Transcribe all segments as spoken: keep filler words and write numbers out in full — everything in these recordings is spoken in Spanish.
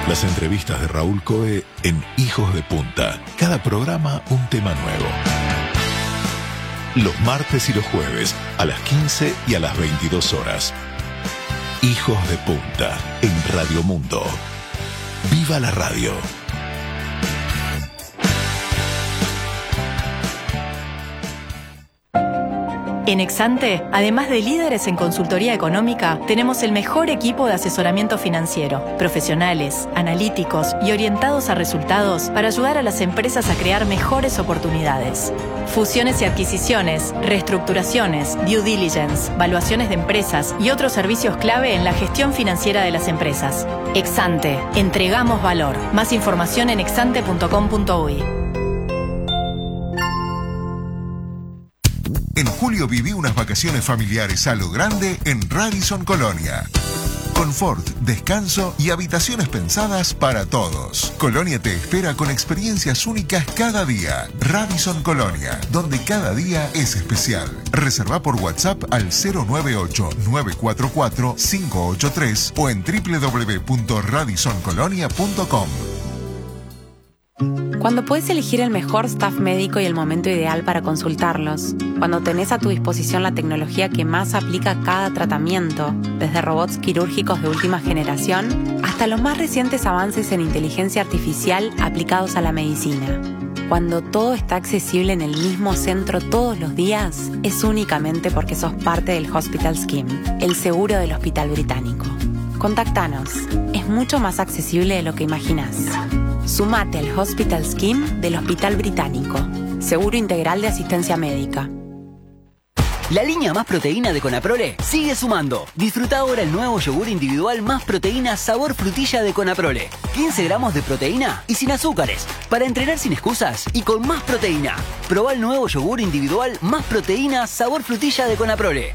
Las entrevistas de Raúl Coe en Hijos de Punta. Cada programa un tema nuevo. Los martes y los jueves a las quince y a las veintidós horas. Hijos de Punta en Radio Mundo. ¡Viva la radio! En Exante, además de líderes en consultoría económica, tenemos el mejor equipo de asesoramiento financiero, profesionales, analíticos y orientados a resultados para ayudar a las empresas a crear mejores oportunidades. Fusiones y adquisiciones, reestructuraciones, due diligence, valuaciones de empresas y otros servicios clave en la gestión financiera de las empresas. Exante, entregamos valor. Más información en exante punto com punto uy. En julio viví unas vacaciones familiares a lo grande en Radisson Colonia. Confort, descanso y habitaciones pensadas para todos. Colonia te espera con experiencias únicas cada día. Radisson Colonia, donde cada día es especial. Reserva por WhatsApp al cero nueve ocho, nueve cuatro cuatro, cinco ocho tres o en doble u doble u doble u punto radisson colonia punto com. Cuando puedes elegir el mejor staff médico y el momento ideal para consultarlos. Cuando tenés a tu disposición la tecnología que más aplica a cada tratamiento, desde robots quirúrgicos de última generación hasta los más recientes avances en inteligencia artificial aplicados a la medicina. Cuando todo está accesible en el mismo centro todos los días, es únicamente porque sos parte del Hospital Scheme, el seguro del Hospital Británico. Contactanos. Es mucho más accesible de lo que imaginás. Sumate al Hospital Scheme del Hospital Británico. Seguro integral de asistencia médica. La línea Más Proteína de Conaprole sigue sumando. Disfruta ahora el nuevo yogur individual Más Proteína sabor frutilla de Conaprole. quince gramos de proteína y sin azúcares. Para entrenar sin excusas y con más proteína. Probá el nuevo yogur individual Más Proteína sabor frutilla de Conaprole.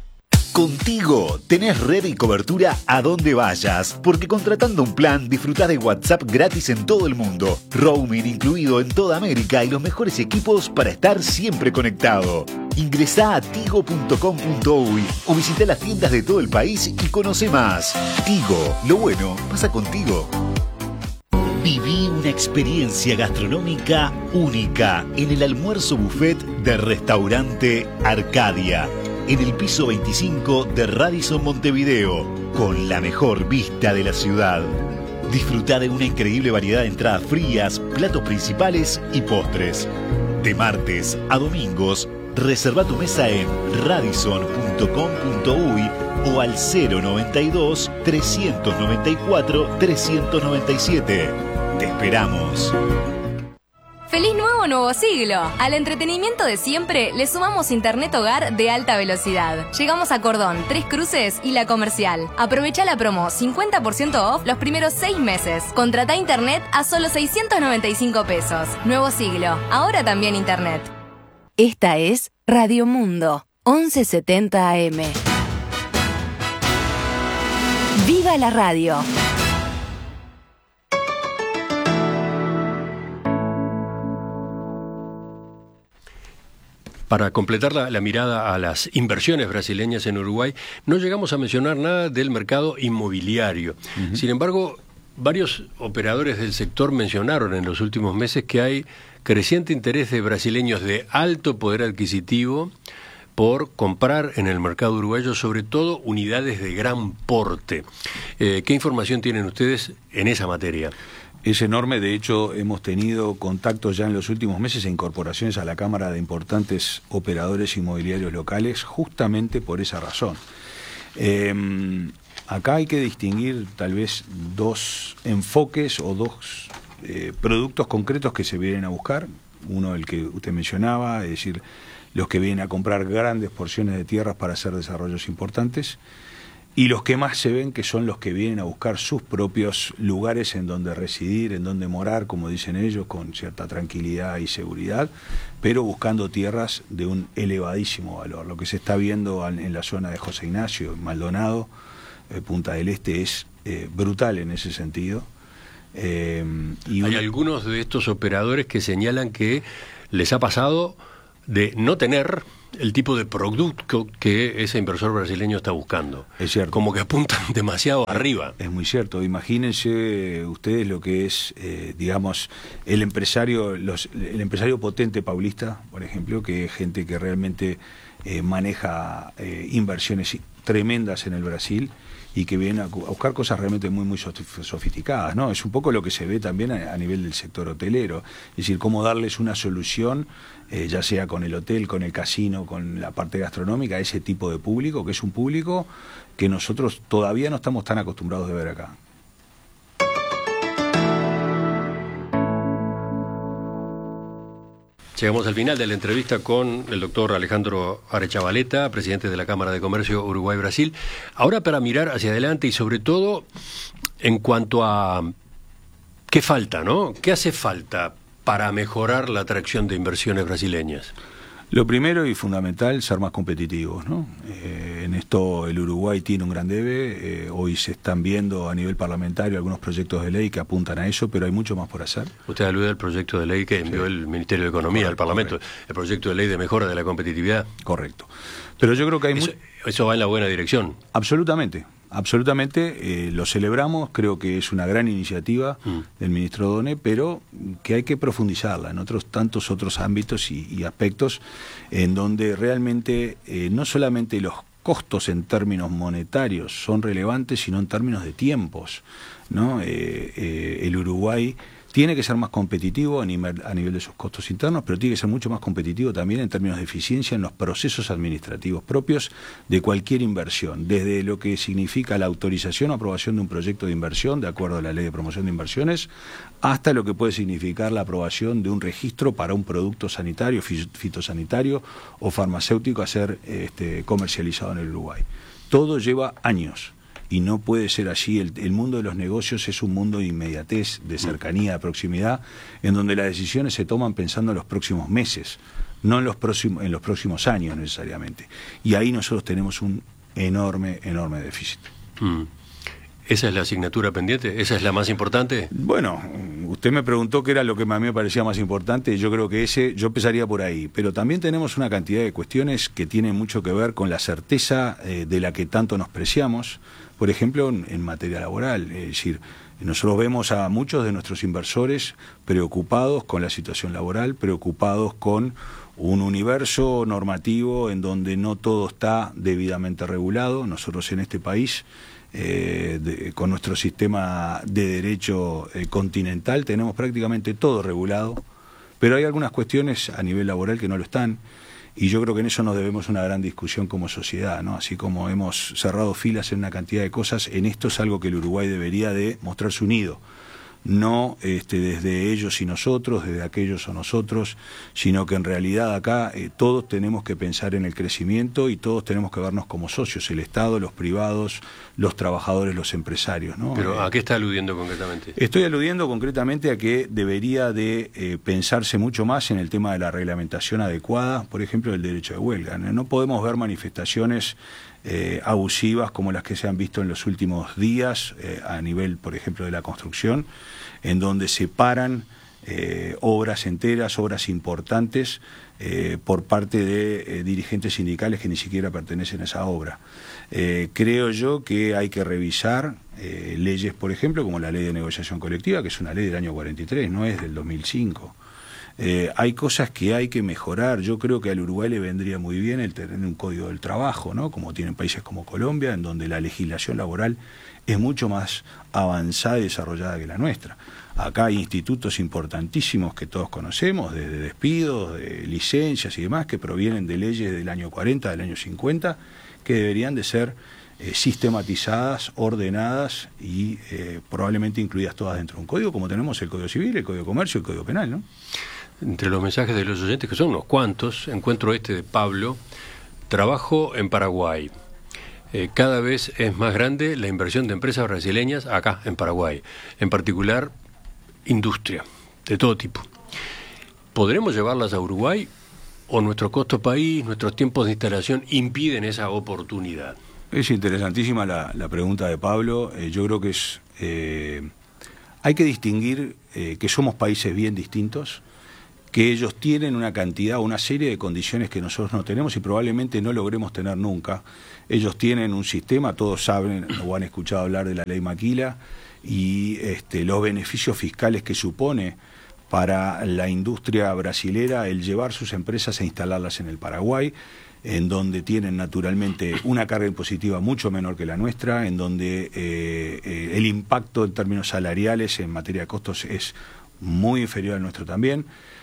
Contigo tenés red y cobertura a donde vayas, porque contratando un plan disfrutás de WhatsApp gratis en todo el mundo, roaming incluido en toda América y los mejores equipos para estar siempre conectado. Ingresá a tigo punto com punto uy o visita las tiendas de todo el país y conoce más. Tigo, lo bueno pasa contigo. Viví una experiencia gastronómica única en el almuerzo buffet del restaurante Arcadia, en el piso veinticinco de Radisson Montevideo, con la mejor vista de la ciudad. Disfruta de una increíble variedad de entradas frías, platos principales y postres. De martes a domingos, reserva tu mesa en radisson punto com punto uy o al cero noventa y dos, trescientos noventa y cuatro, trescientos noventa y siete. Te esperamos. ¡Feliz nuevo nuevo siglo! Al entretenimiento de siempre le sumamos internet hogar de alta velocidad. Llegamos a Cordón, Tres Cruces y La Comercial. Aprovecha la promo cincuenta por ciento off los primeros seis meses. Contratá internet a solo seiscientos noventa y cinco pesos. Nuevo siglo, ahora también internet. Esta es Radio Mundo, once setenta A M. ¡Viva la radio! Para completar la, la mirada a las inversiones brasileñas en Uruguay, no llegamos a mencionar nada del mercado inmobiliario. Uh-huh. Sin embargo, varios operadores del sector mencionaron en los últimos meses que hay creciente interés de brasileños de alto poder adquisitivo por comprar en el mercado uruguayo, sobre todo unidades de gran porte. Eh, ¿Qué información tienen ustedes en esa materia? Es enorme, de hecho hemos tenido contactos ya en los últimos meses e incorporaciones a la Cámara de importantes operadores inmobiliarios locales justamente por esa razón. Eh, acá hay que distinguir tal vez dos enfoques o dos eh, productos concretos que se vienen a buscar. Uno, el que usted mencionaba, es decir, los que vienen a comprar grandes porciones de tierras para hacer desarrollos importantes. Y los que más se ven, que son los que vienen a buscar sus propios lugares en donde residir, en donde morar, como dicen ellos, con cierta tranquilidad y seguridad, pero buscando tierras de un elevadísimo valor. Lo que se está viendo en la zona de José Ignacio, Maldonado, eh, Punta del Este, es eh, brutal en ese sentido. Eh, y Hay un... algunos de estos operadores que señalan que les ha pasado de no tener el tipo de producto que ese inversor brasileño está buscando. Es cierto. Como que apuntan demasiado arriba. Es muy cierto. Imagínense ustedes lo que es, eh, digamos, el empresario, los, el empresario potente paulista, por ejemplo, que es gente que realmente eh, maneja eh, inversiones tremendas en el Brasil y que vienen a buscar cosas realmente muy muy sofisticadas, ¿no? Es un poco lo que se ve también a, a nivel del sector hotelero, es decir, cómo darles una solución, eh, ya sea con el hotel, con el casino, con la parte gastronómica, a ese tipo de público, que es un público que nosotros todavía no estamos tan acostumbrados de ver acá. Llegamos al final de la entrevista con el doctor Alejandro Arechavaleta, presidente de la Cámara de Comercio Uruguay-Brasil. Ahora para mirar hacia adelante y sobre todo en cuanto a qué falta, ¿no? ¿Qué hace falta para mejorar la atracción de inversiones brasileñas? Lo primero y fundamental, ser más competitivos, ¿no? Eh, en esto el Uruguay tiene un gran debe, eh, hoy se están viendo a nivel parlamentario algunos proyectos de ley que apuntan a eso, pero hay mucho más por hacer. Usted alude al proyecto de ley que envió sí. el Ministerio de Economía correcto, al Parlamento, correcto. El proyecto de ley de mejora de la competitividad. Correcto. Pero yo creo que hay... Eso, muy... eso va en la buena dirección. Absolutamente. Absolutamente, eh, lo celebramos, creo que es una gran iniciativa mm. del ministro Done, pero que hay que profundizarla en otros tantos otros ámbitos y, y aspectos en donde realmente eh, no solamente los costos en términos monetarios son relevantes, sino en términos de tiempos, ¿no? Eh, eh, el Uruguay tiene que ser más competitivo a nivel, a nivel de sus costos internos, pero tiene que ser mucho más competitivo también en términos de eficiencia en los procesos administrativos propios de cualquier inversión, desde lo que significa la autorización o aprobación de un proyecto de inversión, de acuerdo a la Ley de Promoción de Inversiones, hasta lo que puede significar la aprobación de un registro para un producto sanitario, fitosanitario o farmacéutico a ser este, comercializado en el Uruguay. Todo lleva años. Y no puede ser así. El, el mundo de los negocios es un mundo de inmediatez, de cercanía, de proximidad, en donde las decisiones se toman pensando en los próximos meses, no en los próximos, en los próximos años necesariamente. Y ahí nosotros tenemos un enorme, enorme déficit. Mm. ¿Esa es la asignatura pendiente? ¿Esa es la más importante? Bueno, usted me preguntó qué era lo que a mí me parecía más importante, yo creo que ese, yo empezaría por ahí, pero también tenemos una cantidad de cuestiones que tienen mucho que ver con la certeza eh, de la que tanto nos preciamos, por ejemplo, en, en materia laboral, es decir, nosotros vemos a muchos de nuestros inversores preocupados con la situación laboral, preocupados con un universo normativo en donde no todo está debidamente regulado. Nosotros en este país, eh, de, con nuestro sistema de derecho eh, continental, tenemos prácticamente todo regulado, pero hay algunas cuestiones a nivel laboral que no lo están. Y yo creo que en eso nos debemos una gran discusión como sociedad, ¿no? Así como hemos cerrado filas en una cantidad de cosas, en esto es algo que el Uruguay debería de mostrarse unido. No este, desde ellos y nosotros, desde aquellos o nosotros, sino que en realidad acá eh, todos tenemos que pensar en el crecimiento y todos tenemos que vernos como socios, el Estado, los privados, los trabajadores, los empresarios, ¿no? ¿Pero eh, a qué está aludiendo concretamente? Estoy aludiendo concretamente a que debería de eh, pensarse mucho más en el tema de la reglamentación adecuada, por ejemplo, del derecho de huelga. No podemos ver manifestaciones Eh, abusivas como las que se han visto en los últimos días eh, a nivel, por ejemplo, de la construcción, en donde se paran eh, obras enteras, obras importantes eh, por parte de eh, dirigentes sindicales que ni siquiera pertenecen a esa obra. Eh, creo yo que hay que revisar eh, leyes, por ejemplo, como la Ley de Negociación Colectiva, que es una ley del año cuarenta y tres, no es del dos mil cinco. Eh, hay cosas que hay que mejorar. Yo creo que al Uruguay le vendría muy bien el tener un código del trabajo, ¿no? Como tienen países como Colombia, en donde la legislación laboral es mucho más avanzada y desarrollada que la nuestra. Acá hay institutos importantísimos que todos conocemos, desde despidos, de licencias y demás, que provienen de leyes del año cuarenta, del año cincuenta, que deberían de ser eh, sistematizadas, ordenadas y eh, probablemente incluidas todas dentro de un código, como tenemos el Código Civil, el Código de Comercio, el Código Penal, ¿no? Entre los mensajes de los oyentes, que son unos cuantos, encuentro este de Pablo: trabajo en Paraguay. Eh, cada vez es más grande la inversión de empresas brasileñas acá en Paraguay, en particular industria de todo tipo. ¿Podremos llevarlas a Uruguay o nuestro costo país, nuestros tiempos de instalación impiden esa oportunidad? Es interesantísima la, la pregunta de Pablo. Eh, yo creo que es eh, hay que distinguir eh, que somos países bien distintos que ellos tienen una cantidad, una serie de condiciones que nosotros no tenemos y probablemente no logremos tener nunca. Ellos tienen un sistema, todos saben o han escuchado hablar de la ley Maquila y este, los beneficios fiscales que supone para la industria brasilera el llevar sus empresas a instalarlas en el Paraguay, en donde tienen naturalmente una carga impositiva mucho menor que la nuestra, en donde eh, eh, el impacto en términos salariales en materia de costos es muy inferior al nuestro también,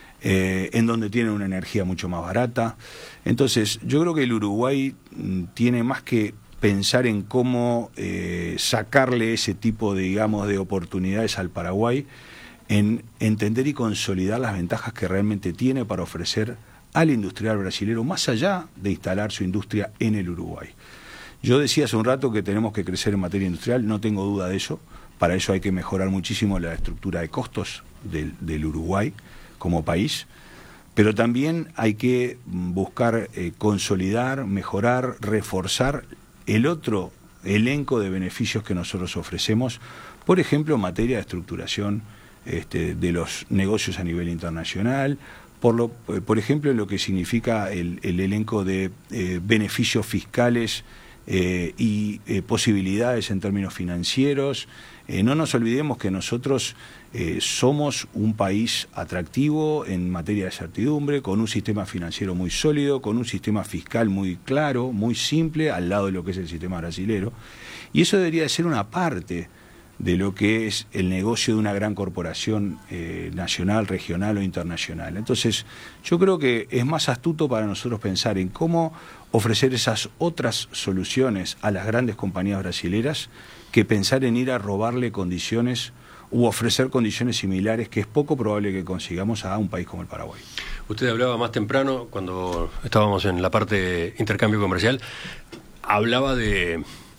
eh, en donde tienen una energía mucho más barata. Entonces, yo creo que el Uruguay tiene más que pensar en cómo eh, sacarle ese tipo de, digamos, de oportunidades al Paraguay, en entender y consolidar las ventajas que realmente tiene para ofrecer al industrial brasilero, más allá de instalar su industria en el Uruguay. Yo decía hace un rato que tenemos que crecer en materia industrial, no tengo duda de eso. Para eso hay que mejorar muchísimo la estructura de costos del, del Uruguay como país, pero también hay que buscar eh, consolidar, mejorar, reforzar el otro elenco de beneficios que nosotros ofrecemos, por ejemplo, en materia de estructuración este, de los negocios a nivel internacional, por, lo, por ejemplo, en lo que significa el, el elenco de eh, beneficios fiscales eh, y eh, posibilidades en términos financieros. Eh, no nos olvidemos que nosotros eh, somos un país atractivo en materia de certidumbre, con un sistema financiero muy sólido, con un sistema fiscal muy claro, muy simple, al lado de lo que es el sistema brasilero. Y eso debería de ser una parte de lo que es el negocio de una gran corporación eh, nacional, regional o internacional. Entonces, yo creo que es más astuto para nosotros pensar en cómo ofrecer esas otras soluciones a las grandes compañías brasileras que pensar en ir a robarle condiciones u ofrecer condiciones similares que es poco probable que consigamos a un país como el Paraguay. Usted hablaba más temprano, cuando estábamos en la parte de intercambio comercial, hablaba de,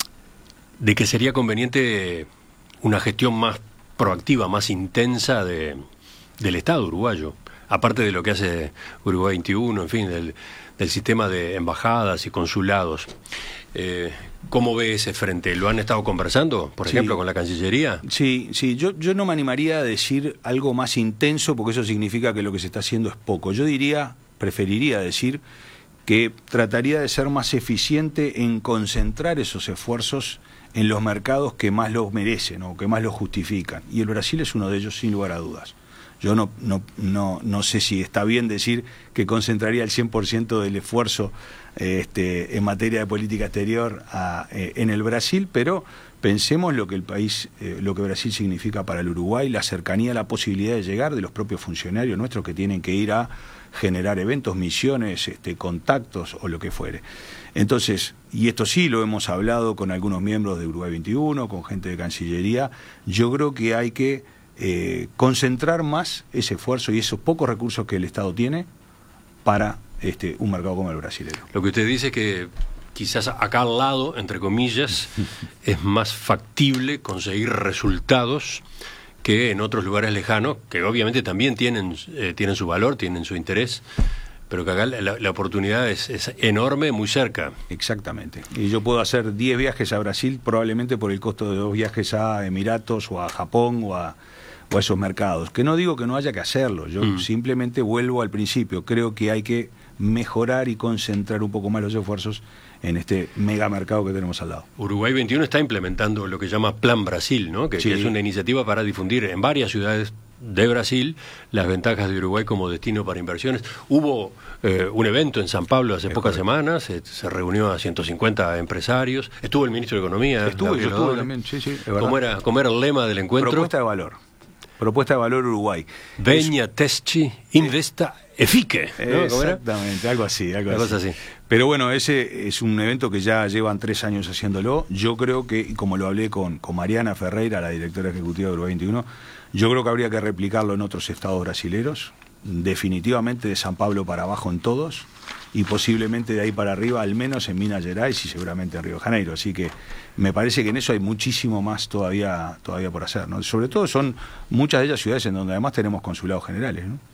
de que sería conveniente una gestión más proactiva, más intensa de, del Estado uruguayo, aparte de lo que hace Uruguay veintiuno, en fin, del, del sistema de embajadas y consulados. Eh, ¿Cómo ve ese frente? ¿Lo han estado conversando, por sí. ejemplo, con la Cancillería? Sí, sí. Yo, yo no me animaría a decir algo más intenso, porque eso significa que lo que se está haciendo es poco. Yo diría, preferiría decir que trataría de ser más eficiente en concentrar esos esfuerzos en los mercados que más los merecen o que más los justifican. Y el Brasil es uno de ellos, sin lugar a dudas. Yo no, no, no, no sé si está bien decir que concentraría el cien por ciento del esfuerzo este, en materia de política exterior a, eh, en el Brasil, pero pensemos lo que el país, eh, lo que Brasil significa para el Uruguay, la cercanía, la posibilidad de llegar de los propios funcionarios nuestros que tienen que ir a generar eventos, misiones, este, contactos o lo que fuere. Entonces, y esto sí lo hemos hablado con algunos miembros de Uruguay veintiuno, con gente de Cancillería, yo creo que hay que eh, concentrar más ese esfuerzo y esos pocos recursos que el Estado tiene para este, un mercado como el brasilero. Lo que usted dice es que quizás acá al lado, entre comillas, es más factible conseguir resultados que en otros lugares lejanos, que obviamente también tienen, eh, tienen su valor, tienen su interés, pero que acá la, la oportunidad es, es enorme, muy cerca. Exactamente. Y yo puedo hacer diez viajes a Brasil probablemente por el costo de dos viajes a Emiratos o a Japón o a, o a esos mercados. Que no digo que no haya que hacerlo, yo mm. simplemente vuelvo al principio. Creo que hay que mejorar y concentrar un poco más los esfuerzos en este mega mercado que tenemos al lado. Uruguay veintiuno está implementando lo que llama Plan Brasil, ¿no? Que, sí. que es una iniciativa para difundir en varias ciudades de Brasil las ventajas de Uruguay como destino para inversiones. Hubo eh, un evento en San Pablo hace es pocas correcto. semanas, se, se reunió a ciento cincuenta empresarios, estuvo el ministro de Economía. Estuvo, yo estuve también, sí, sí. ¿Cómo era, ¿Cómo era el lema del encuentro? Propuesta de valor. Propuesta de valor Uruguay. Veña, Teschi, Investa, Efique. ¿No? Exactamente, algo así, algo Una así. cosa así. Pero bueno, ese es un evento que ya llevan tres años haciéndolo. Yo creo que, como lo hablé con, con Mariana Ferreira, la directora ejecutiva de Uruguay veintiuno, yo creo que habría que replicarlo en otros estados brasileros, definitivamente de San Pablo para abajo en todos, y posiblemente de ahí para arriba, al menos en Minas Gerais y seguramente en Río de Janeiro. Así que me parece que en eso hay muchísimo más todavía, todavía por hacer, ¿no? Sobre todo son muchas de ellas ciudades en donde además tenemos consulados generales, ¿no?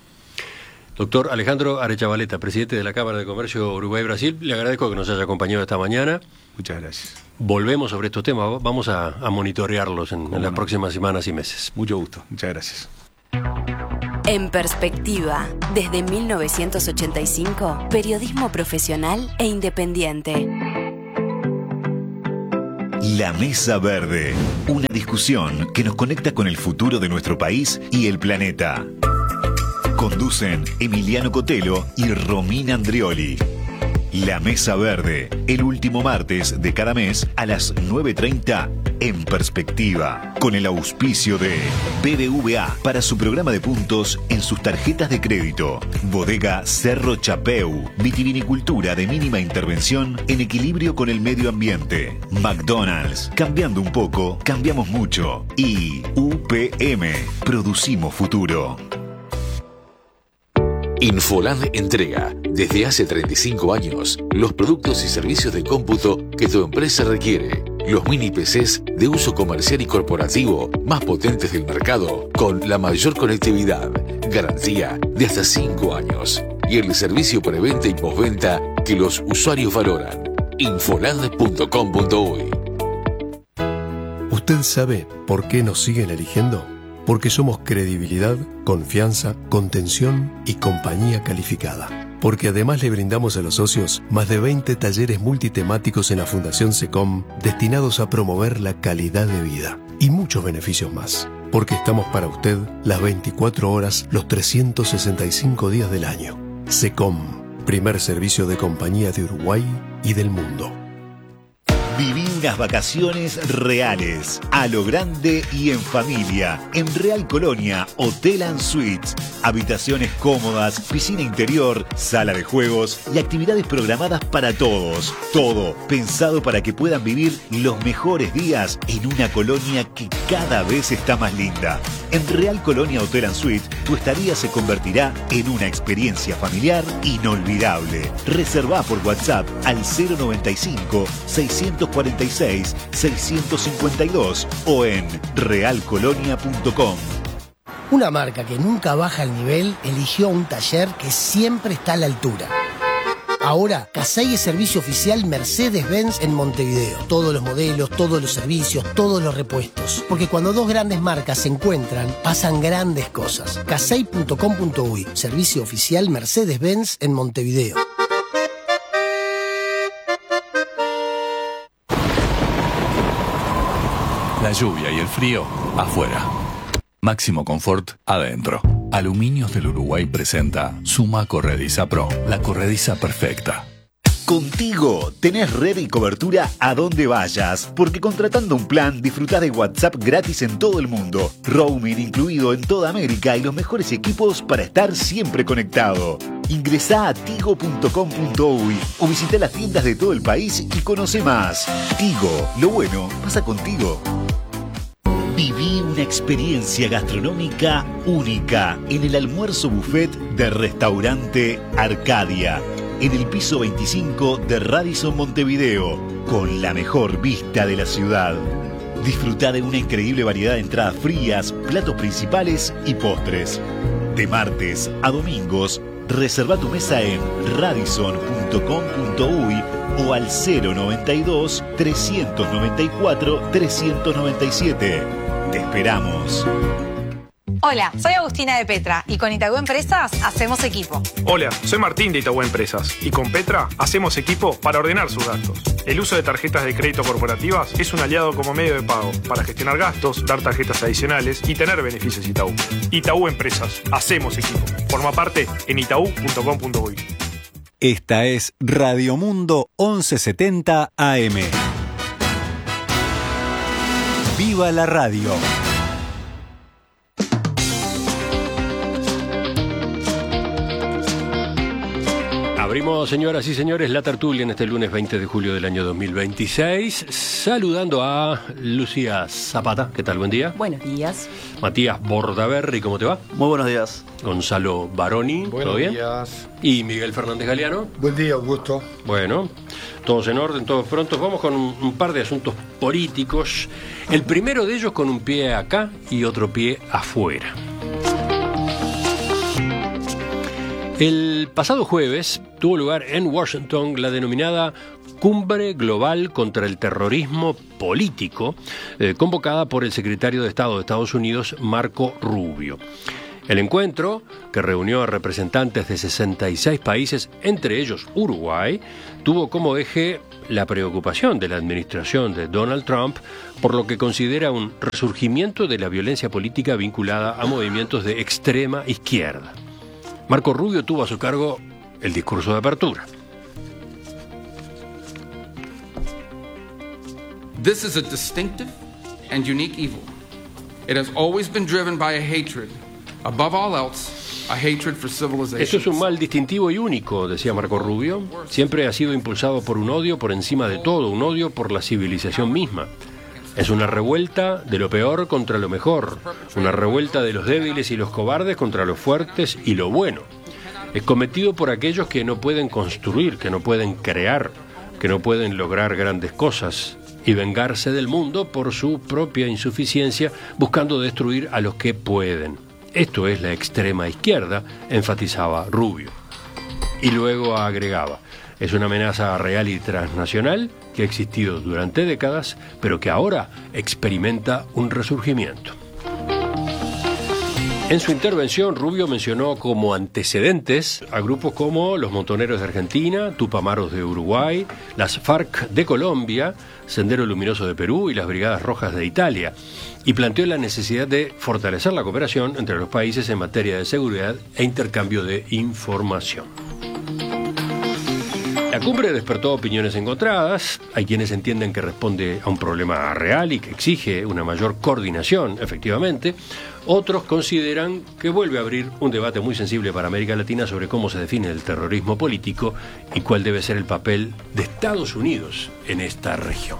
Doctor Alejandro Arechavaleta, presidente de la Cámara de Comercio Uruguay-Brasil, le agradezco que nos haya acompañado esta mañana. Muchas gracias. Volvemos sobre estos temas, vamos a, a monitorearlos en, en las no? próximas semanas y meses. Mucho gusto, muchas gracias. En Perspectiva, desde mil novecientos ochenta y cinco, periodismo profesional e independiente. La Mesa Verde, una discusión que nos conecta con el futuro de nuestro país y el planeta. Conducen Emiliano Cotelo y Romina Andrioli. La Mesa Verde, el último martes de cada mes a las nueve treinta en Perspectiva, con el auspicio de B B V A para su programa de puntos en sus tarjetas de crédito. Bodega Cerro Chapeu, vitivinicultura de mínima intervención en equilibrio con el medio ambiente. McDonald's, cambiando un poco, cambiamos mucho. Y U P M, producimos futuro. Infoland entrega, desde hace treinta y cinco años, los productos y servicios de cómputo que tu empresa requiere. Los mini P Cs de uso comercial y corporativo más potentes del mercado, con la mayor conectividad, garantía de hasta cinco años y el servicio preventa y postventa que los usuarios valoran. infoland punto com punto uy. ¿Usted sabe por qué nos siguen eligiendo? Porque somos credibilidad, confianza, contención y compañía calificada. Porque además le brindamos a los socios más de veinte talleres multitemáticos en la Fundación SECOM destinados a promover la calidad de vida y muchos beneficios más. Porque estamos para usted las veinticuatro horas, los trescientos sesenta y cinco días del año. SECOM, primer servicio de compañía de Uruguay y del mundo. Viví unas vacaciones reales, a lo grande y en familia, en Real Colonia, Hotel and Suites. Habitaciones cómodas, piscina interior, sala de juegos y actividades programadas para todos. Todo pensado para que puedan vivir los mejores días en una colonia que cada vez está más linda. En Real Colonia Hotel and Suites, tu estadía se convertirá en una experiencia familiar inolvidable. Reservá por WhatsApp al cero noventa y cinco, seiscientos cuarenta y seis, seiscientos cincuenta y dos o en real colonia punto com. Una marca que nunca baja el nivel eligió un taller que siempre está a la altura. Ahora, Casey es servicio oficial Mercedes-Benz en Montevideo. Todos los modelos, todos los servicios, todos los repuestos. Porque cuando dos grandes marcas se encuentran, pasan grandes cosas. casey punto com punto uy, servicio oficial Mercedes-Benz en Montevideo. La lluvia y el frío, afuera. Máximo confort, adentro. Aluminios del Uruguay presenta Suma Corrediza Pro, la corrediza perfecta. Contigo tenés red y cobertura a donde vayas, porque contratando un plan disfrutás de WhatsApp gratis en todo el mundo, roaming incluido en toda América y los mejores equipos para estar siempre conectado. Ingresá a tigo punto com punto uy o visita las tiendas de todo el país y conoce más. Tigo, lo bueno pasa contigo. Viví una experiencia gastronómica única en el almuerzo buffet del restaurante Arcadia, en el piso veinticinco de Radisson Montevideo, con la mejor vista de la ciudad. Disfruta de una increíble variedad de entradas frías, platos principales y postres. De martes a domingos, reserva tu mesa en radisson punto com punto uy o al cero noventa y dos, trescientos noventa y cuatro, trescientos noventa y siete. Te esperamos. Hola, soy Agustina de Petra y con Itaú Empresas hacemos equipo. Hola, soy Martín de Itaú Empresas y con Petra hacemos equipo para ordenar sus gastos. El uso de tarjetas de crédito corporativas es un aliado como medio de pago para gestionar gastos, dar tarjetas adicionales y tener beneficios Itaú. Itaú Empresas, hacemos equipo. Forma parte en itaú punto com punto uy. Esta es Radio Mundo once setenta A M. ¡Viva la radio! Abrimos, señoras y señores, la tertulia en este lunes veinte de julio del año dos mil veintiséis, saludando a Lucía Zapata. ¿Qué tal? Buen día. Buenos días. Matías Bordaberry, ¿cómo te va? Muy buenos días. Gonzalo Baroni, ¿todo Buenos bien? días. Y Miguel Fernández Galeano. Buen día, Augusto. Bueno, todos en orden, todos prontos. Vamos con un, un par de asuntos políticos. El primero de ellos con un pie acá y otro pie afuera. El pasado jueves tuvo lugar en Washington la denominada Cumbre Global contra el Terrorismo Político, eh, convocada por el secretario de Estado de Estados Unidos, Marco Rubio. El encuentro, que reunió a representantes de sesenta y seis países, entre ellos Uruguay, tuvo como eje la preocupación de la administración de Donald Trump por lo que considera un resurgimiento de la violencia política vinculada a movimientos de extrema izquierda. Marco Rubio tuvo a su cargo el discurso de apertura. This is a distinctive and unique evil. It has always been driven by a hatred. Above all else, a hatred for civilization. Esto es un mal distintivo y único, decía Marco Rubio. Siempre ha sido impulsado por un odio por encima de todo, un odio por la civilización misma. Es una revuelta de lo peor contra lo mejor, una revuelta de los débiles y los cobardes contra los fuertes y lo bueno. Es cometido por aquellos que no pueden construir, que no pueden crear, que no pueden lograr grandes cosas y vengarse del mundo por su propia insuficiencia, buscando destruir a los que pueden. Esto es la extrema izquierda, enfatizaba Rubio. Y luego agregaba, es una amenaza real y transnacional que ha existido durante décadas, pero que ahora experimenta un resurgimiento. En su intervención, Rubio mencionó como antecedentes a grupos como los Montoneros de Argentina, Tupamaros de Uruguay, las FARC de Colombia, Sendero Luminoso de Perú y las Brigadas Rojas de Italia, y planteó la necesidad de fortalecer la cooperación entre los países en materia de seguridad e intercambio de información. La cumbre despertó opiniones encontradas. Hay quienes entienden que responde a un problema real y que exige una mayor coordinación, efectivamente. Otros consideran que vuelve a abrir un debate muy sensible para América Latina sobre cómo se define el terrorismo político y cuál debe ser el papel de Estados Unidos en esta región.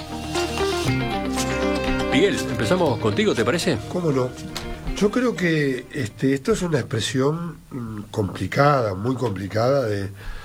Miguel, empezamos contigo, ¿te parece? ¿Cómo no? Yo creo que este, esto es una expresión complicada, muy complicada de...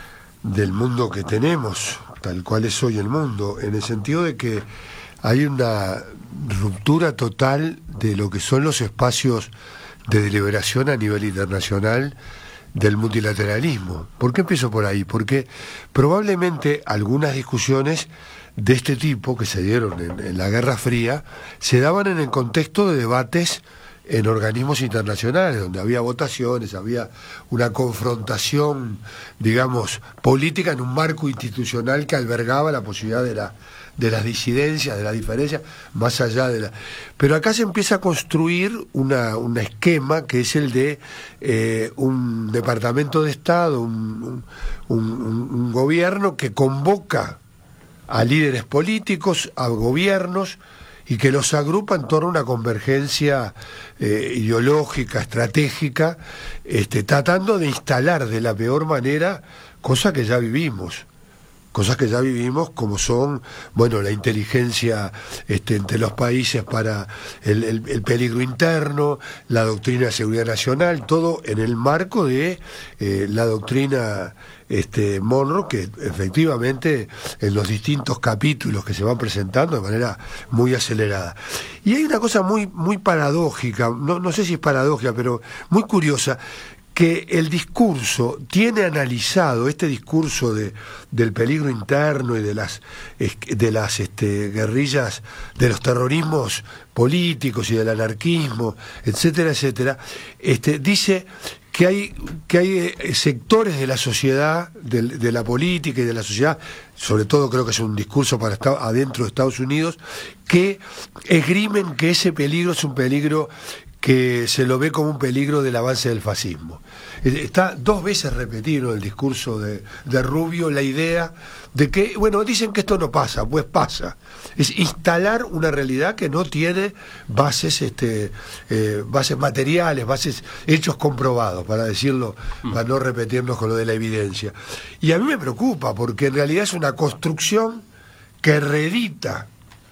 del mundo que tenemos, tal cual es hoy el mundo, en el sentido de que hay una ruptura total de lo que son los espacios de deliberación a nivel internacional del multilateralismo. ¿Por qué empiezo por ahí? Porque probablemente algunas discusiones de este tipo que se dieron en, en la Guerra Fría se daban en el contexto de debates en organismos internacionales, donde había votaciones, había una confrontación, digamos, política en un marco institucional que albergaba la posibilidad de la de las disidencias, de la diferencia, más allá de la... Pero acá se empieza a construir una, un esquema que es el de eh, un departamento de Estado, un, un, un, un gobierno que convoca a líderes políticos, a gobiernos, y que los agrupa en torno a una convergencia eh, ideológica, estratégica, este, tratando de instalar de la peor manera cosas que ya vivimos. Cosas que ya vivimos, como son, bueno, la inteligencia este, entre los países para el, el, el peligro interno, la doctrina de seguridad nacional, todo en el marco de eh, la doctrina este, Monroe, que efectivamente en los distintos capítulos que se van presentando de manera muy acelerada. Y hay una cosa muy, muy paradójica, no, no sé si es paradójica, pero muy curiosa, que el discurso tiene analizado, este discurso de, del peligro interno y de las, de las este, guerrillas, de los terrorismos políticos y del anarquismo, etcétera, etcétera, este, dice que hay, que hay sectores de la sociedad, de, de la política y de la sociedad, sobre todo creo que es un discurso para estar adentro de Estados Unidos, que esgrimen que ese peligro es un peligro que se lo ve como un peligro del avance del fascismo. Está dos veces repetido en el discurso de, de Rubio la idea de que, bueno, dicen que esto no pasa, pues pasa. Es instalar una realidad que no tiene bases, este, eh, bases materiales, bases, hechos comprobados, para decirlo, para no repetirnos con lo de la evidencia. Y a mí me preocupa, porque en realidad es una construcción que reedita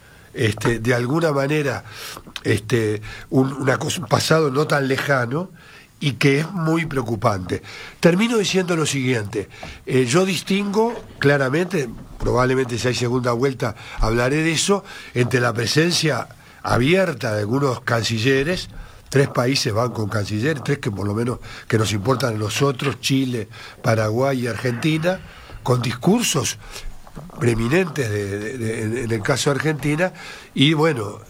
Este, de alguna manera este, un, una cosa, un pasado no tan lejano y que es muy preocupante. Termino diciendo lo siguiente, eh, yo distingo claramente, probablemente si hay segunda vuelta hablaré de eso, entre la presencia abierta de algunos cancilleres, tres países van con cancilleres, tres que por lo menos que nos importan a nosotros, Chile, Paraguay y Argentina, con discursos preeminentes de, de, de, en el caso de Argentina, y bueno,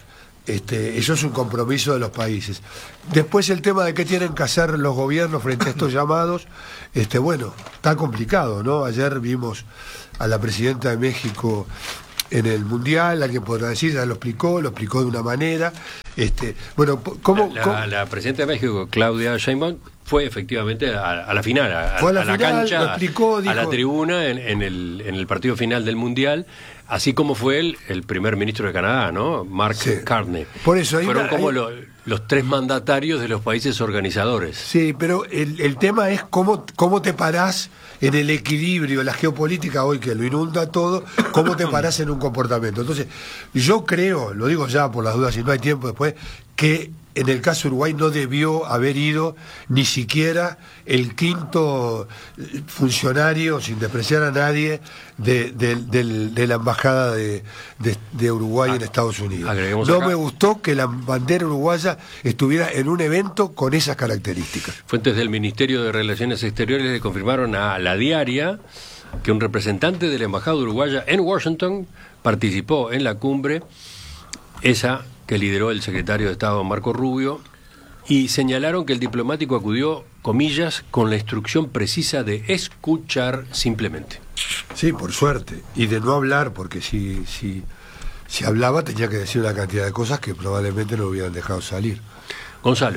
Este, eso es un compromiso de los países. Después el tema de qué tienen que hacer los gobiernos frente a estos llamados, este, bueno, está complicado, ¿no? Ayer vimos a la presidenta de México en el Mundial, alguien podrá decir, ya lo explicó, lo explicó de una manera. Este, bueno, ¿cómo, la, cómo? la presidenta de México, Claudia Sheinbaum, fue efectivamente a, a la final, a, Fue a la, a la final, cancha, lo explicó, dijo, a la tribuna en, en, el, en el partido final del Mundial, así como fue el, el primer ministro de Canadá, ¿no? Mark sí. Carney. Por eso hay Fueron una, como hay... lo, los tres mandatarios de los países organizadores. Sí, pero el, el tema es cómo, cómo te parás en el equilibrio, la geopolítica hoy que lo inunda todo, cómo te parás en un comportamiento. Entonces, yo creo, lo digo ya por las dudas, si no hay tiempo después, que en el caso de Uruguay no debió haber ido ni siquiera el quinto funcionario, sin despreciar a nadie, de, de, de, de la embajada de, de, de Uruguay ah, en Estados Unidos. No acá. Me gustó que la bandera uruguaya estuviera en un evento con esas características. Fuentes del Ministerio de Relaciones Exteriores le confirmaron a La Diaria que un representante de la embajada uruguaya en Washington participó en la cumbre, esa que lideró el secretario de Estado Marco Rubio, y señalaron que el diplomático acudió, comillas, con la instrucción precisa de escuchar simplemente. Sí, por suerte, y de no hablar, porque si, si, si hablaba tenía que decir una cantidad de cosas que probablemente no hubieran dejado salir. Gonzalo.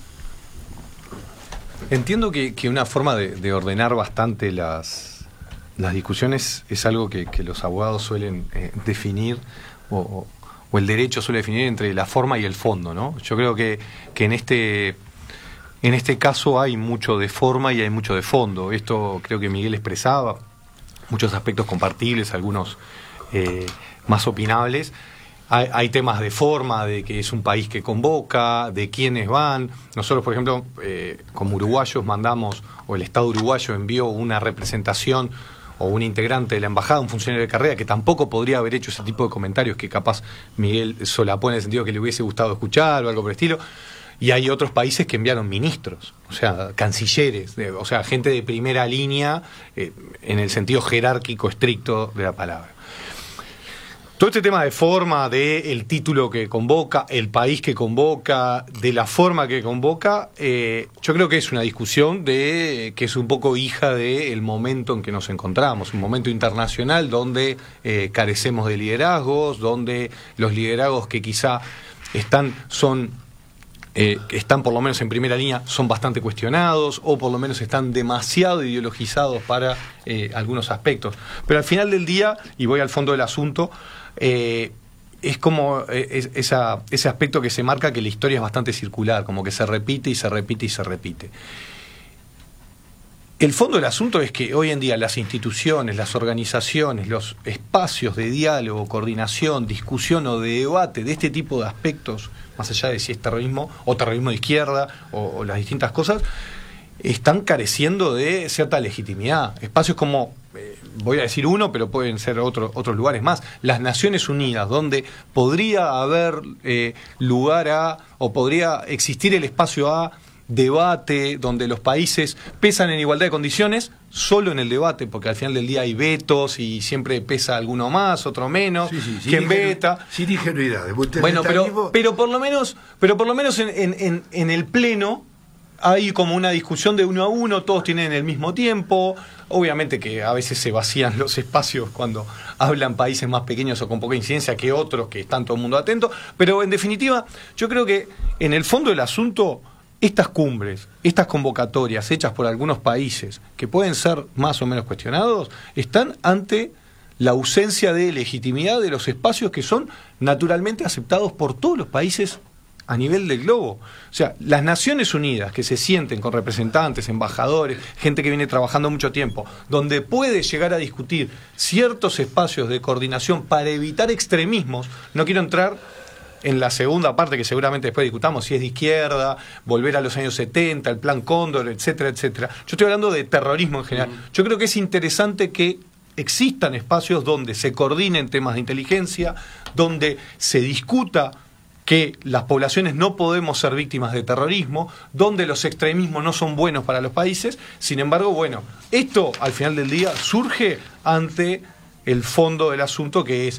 Entiendo que, que una forma de, de ordenar bastante las, las discusiones es algo que, que los abogados suelen eh, definir o... o o el derecho suele definir entre la forma y el fondo, ¿no? Yo creo que, que en este en este caso hay mucho de forma y hay mucho de fondo. Esto creo que Miguel expresaba, muchos aspectos compartibles, algunos eh, más opinables. Hay, hay temas de forma, de que es un país que convoca, de quiénes van. Nosotros, por ejemplo, eh, como uruguayos mandamos, o el Estado uruguayo envió una representación o un integrante de la embajada, un funcionario de carrera, que tampoco podría haber hecho ese tipo de comentarios que capaz Miguel solapó en el sentido que le hubiese gustado escuchar o algo por el estilo. Y hay otros países que enviaron ministros, o sea, cancilleres, de, o sea, gente de primera línea eh, en el sentido jerárquico estricto de la palabra. Todo este tema de forma, de el título que convoca, el país que convoca, de la forma que convoca, eh, yo creo que es una discusión de que es un poco hija del momento en que nos encontramos, un momento internacional donde eh, carecemos de liderazgos, donde los liderazgos que quizá están son eh, que están por lo menos en primera línea son bastante cuestionados o por lo menos están demasiado ideologizados para eh, algunos aspectos. Pero al final del día, y voy al fondo del asunto, Eh, es como eh, es, esa, ese aspecto que se marca que la historia es bastante circular, como que se repite y se repite y se repite. El fondo del asunto es que hoy en día las instituciones, las organizaciones, los espacios de diálogo, coordinación, discusión o de debate de este tipo de aspectos, más allá de si es terrorismo o terrorismo de izquierda o, o las distintas cosas, están careciendo de cierta legitimidad. Espacios como, eh, voy a decir uno, pero pueden ser otro, otros lugares más, las Naciones Unidas, donde podría haber eh, lugar a, o podría existir el espacio a debate, donde los países pesan en igualdad de condiciones, solo en el debate, porque al final del día hay vetos y siempre pesa alguno más, otro menos, sí, sí, quien sin veta. Sin ingenuidad. Bueno, pero, pero por lo menos, pero por lo menos en, en, en, en el pleno hay como una discusión de uno a uno, todos tienen el mismo tiempo. Obviamente que a veces se vacían los espacios cuando hablan países más pequeños o con poca incidencia que otros, que están todo el mundo atento. Pero en definitiva, yo creo que en el fondo del asunto, estas cumbres, estas convocatorias hechas por algunos países, que pueden ser más o menos cuestionados, están ante la ausencia de legitimidad de los espacios que son naturalmente aceptados por todos los países a nivel del globo. O sea, las Naciones Unidas, que se sienten con representantes, embajadores, gente que viene trabajando mucho tiempo, donde puede llegar a discutir ciertos espacios de coordinación para evitar extremismos. No quiero entrar en la segunda parte, que seguramente después discutamos, si es de izquierda, volver a los años setenta, el Plan Cóndor, etcétera, etcétera. Yo estoy hablando de terrorismo en general. Yo creo que es interesante que existan espacios donde se coordinen temas de inteligencia, donde se discuta que las poblaciones no podemos ser víctimas de terrorismo, donde los extremismos no son buenos para los países. Sin embargo, bueno, esto al final del día surge ante el fondo del asunto, que es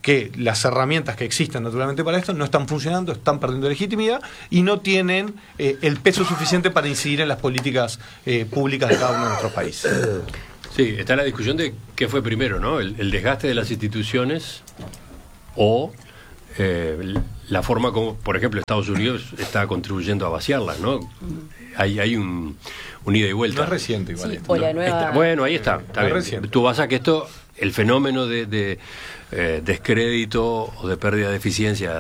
que las herramientas que existen naturalmente para esto no están funcionando, están perdiendo legitimidad y no tienen eh, el peso suficiente para incidir en las políticas eh, públicas de cada uno de nuestros países. Sí, está la discusión de qué fue primero, ¿no? El, el desgaste de las instituciones o eh, la forma como, por ejemplo, Estados Unidos está contribuyendo a vaciarlas, ¿no? Hay, hay un, un ida y vuelta. No es reciente igual. Sí, o la nueva... Está, bueno, ahí está. está no bien. Reciente. Tú vas a que esto, el fenómeno de, de eh, descrédito o de pérdida de eficiencia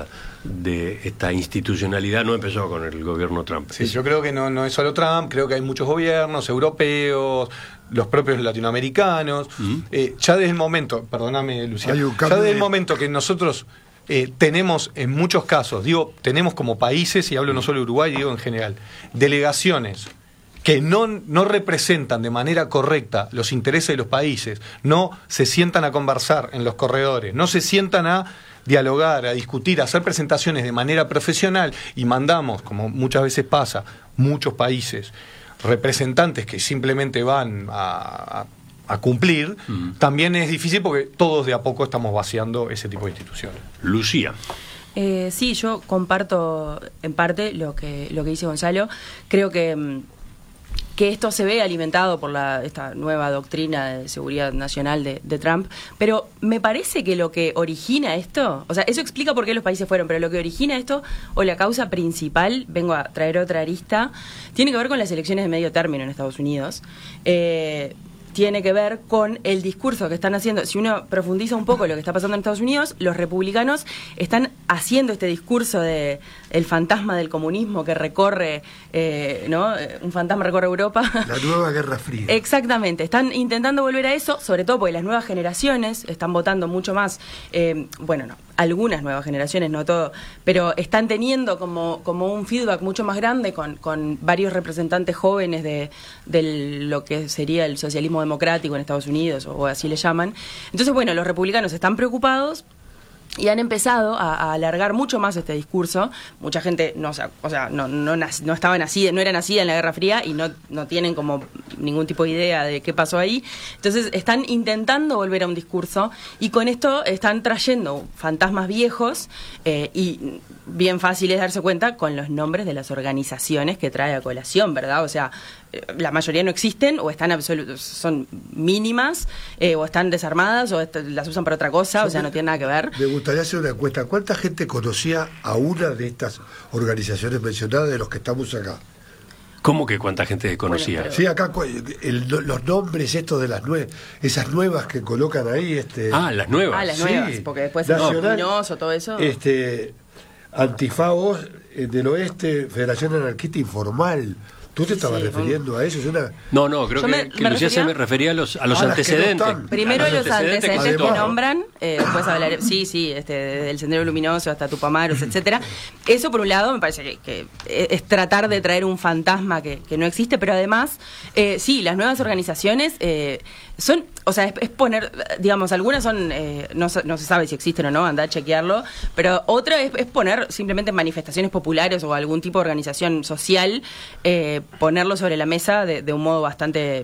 de esta institucionalidad no empezó con el gobierno Trump. Sí, yo creo que no, no es solo Trump, creo que hay muchos gobiernos europeos, los propios latinoamericanos. Mm. Eh, ya desde el momento, perdóname, Lucía, ya desde el momento que nosotros eh, tenemos en muchos casos, digo, tenemos como países, y hablo no solo de Uruguay, digo en general, delegaciones que no, no representan de manera correcta los intereses de los países, no se sientan a conversar en los corredores, no se sientan a dialogar, a discutir, a hacer presentaciones de manera profesional y mandamos, como muchas veces pasa, muchos países, representantes que simplemente van a, a, a cumplir, mm. también es difícil porque todos de a poco estamos vaciando ese tipo de instituciones. Lucía. Eh, sí, yo comparto en parte lo que, lo que dice Gonzalo. Creo que... que esto se ve alimentado por la, esta nueva doctrina de seguridad nacional de, de Trump, pero me parece que lo que origina esto, o sea, eso explica por qué los países fueron, pero lo que origina esto, o la causa principal, vengo a traer otra arista, tiene que ver con las elecciones de medio término en Estados Unidos. Eh, tiene que ver con el discurso que están haciendo. Si uno profundiza un poco lo que está pasando en Estados Unidos, los republicanos están haciendo este discurso de el fantasma del comunismo que recorre, eh, ¿no? Un fantasma recorre Europa. La nueva Guerra Fría. Exactamente. Están intentando volver a eso, sobre todo porque las nuevas generaciones están votando mucho más. Eh, bueno, no, algunas nuevas generaciones, no todo, pero están teniendo como, como un feedback mucho más grande con, con varios representantes jóvenes de, de lo que sería el socialismo democrático en Estados Unidos, o así le llaman. Entonces, bueno, los republicanos están preocupados y han empezado a, a alargar mucho más este discurso. Mucha gente no, o sea, no, no, no estaba nacida, no era nacida en la Guerra Fría y no, no tienen como ningún tipo de idea de qué pasó ahí. Entonces están intentando volver a un discurso y con esto están trayendo fantasmas viejos eh, y bien fácil es darse cuenta con los nombres de las organizaciones que trae a colación, ¿verdad? O sea, la mayoría no existen o están absolutos, son mínimas eh, o están desarmadas o est- las usan para otra cosa, o sea, no tiene nada que ver. Me gustaría hacer una encuesta. ¿Cuánta gente conocía a una de estas organizaciones mencionadas de los que estamos acá? ¿Cómo que cuánta gente conocía? Bueno, pero... Sí, acá el, los nombres estos de las nuevas, esas nuevas que colocan ahí. Este... Ah, las nuevas. Ah, las sí. nuevas, porque después Nacional, luminoso, todo eso. Este, Antifagos eh, del Oeste, Federación Anarquista Informal. ¿Tú te estabas sí, refiriendo un... a eso? ¿Es una... No, no, creo que, me, que me Lucía refería... se me refería a los, a los a antecedentes. No Primero a los, los antecedentes, antecedentes que, que nombran, eh, después hablar, sí, sí, este, desde el Sendero Luminoso hasta Tupamaros, etcétera. Eso por un lado me parece que, que es tratar de traer un fantasma que, que no existe, pero además, eh, sí, las nuevas organizaciones eh, son, o sea, es, es poner, digamos, algunas son, eh, no, no se sabe si existen o no, anda a chequearlo, pero otra es, es poner simplemente manifestaciones populares o algún tipo de organización social, eh, ponerlo sobre la mesa de, de un modo bastante,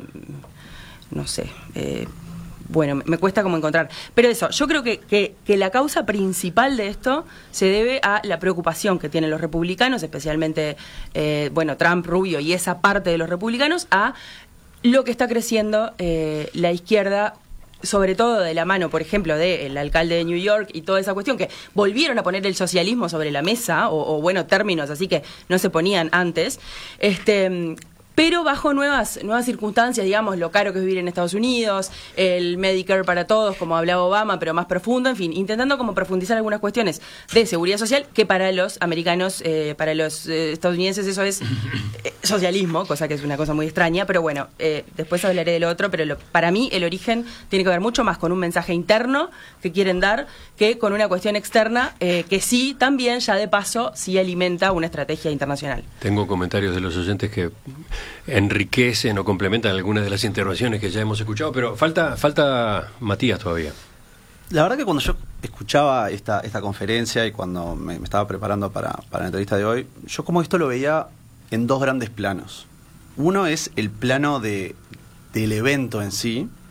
no sé, eh, bueno, me, me cuesta como encontrar. Pero eso, yo creo que, que, que la causa principal de esto se debe a la preocupación que tienen los republicanos, especialmente, eh, bueno, Trump, Rubio y esa parte de los republicanos, a lo que está creciendo eh, la izquierda, sobre todo de la mano, por ejemplo, del alcalde de New York y toda esa cuestión, que volvieron a poner el socialismo sobre la mesa, o, o bueno, términos así que no se ponían antes, este... pero bajo nuevas nuevas circunstancias, digamos, lo caro que es vivir en Estados Unidos, el Medicare para todos, como hablaba Obama, pero más profundo, en fin, intentando como profundizar algunas cuestiones de seguridad social, que para los americanos, eh, para los eh, estadounidenses eso es eh, socialismo, cosa que es una cosa muy extraña, pero bueno, eh, después hablaré de lo otro, pero lo, para mí el origen tiene que ver mucho más con un mensaje interno que quieren dar, que con una cuestión externa, eh, que sí, también, ya de paso, sí alimenta una estrategia internacional. Tengo comentarios de los oyentes que enriquecen o complementan algunas de las intervenciones que ya hemos escuchado, pero falta falta Matías todavía. La verdad que cuando yo escuchaba esta esta conferencia y cuando me, me estaba preparando para, para la entrevista de hoy, yo como esto lo veía en dos grandes planos. Uno es el plano de del evento en sí,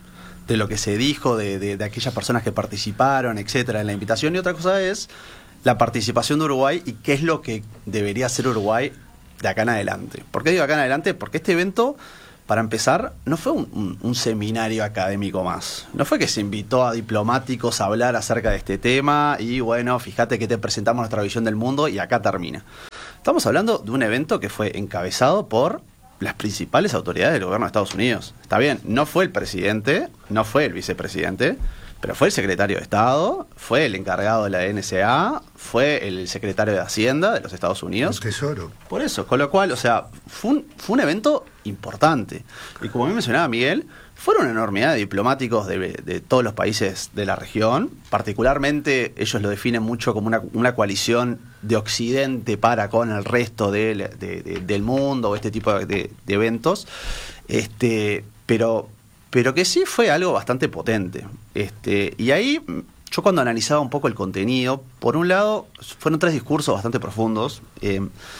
de lo que se dijo, de, de, de aquellas personas que participaron, etcétera, en la invitación, y otra cosa es la participación de Uruguay y qué es lo que debería hacer Uruguay de acá en adelante. ¿Por qué digo acá en adelante? Porque este evento, para empezar, no fue un, un, un seminario académico más. No fue que se invitó a diplomáticos a hablar acerca de este tema y bueno, fíjate que te presentamos nuestra visión del mundo y acá termina. Estamos hablando de un evento que fue encabezado por las principales autoridades del gobierno de Estados Unidos. Está bien, no fue el presidente, no fue el vicepresidente, pero fue el secretario de Estado, fue el encargado de la N S A, fue el secretario de Hacienda de los Estados Unidos. El Tesoro. Por eso, con lo cual, o sea, fue un, fue un evento importante. Y como bien mencionaba Miguel, fueron una enormidad de diplomáticos de, de todos los países de la región. Particularmente, ellos lo definen mucho como una, una coalición de Occidente para con el resto de, de, de, del mundo, o este tipo de, de, de eventos. Este, pero... pero que sí fue algo bastante potente. Este, y ahí, yo cuando analizaba un poco el contenido, por un lado, fueron tres discursos bastante profundos. Eh,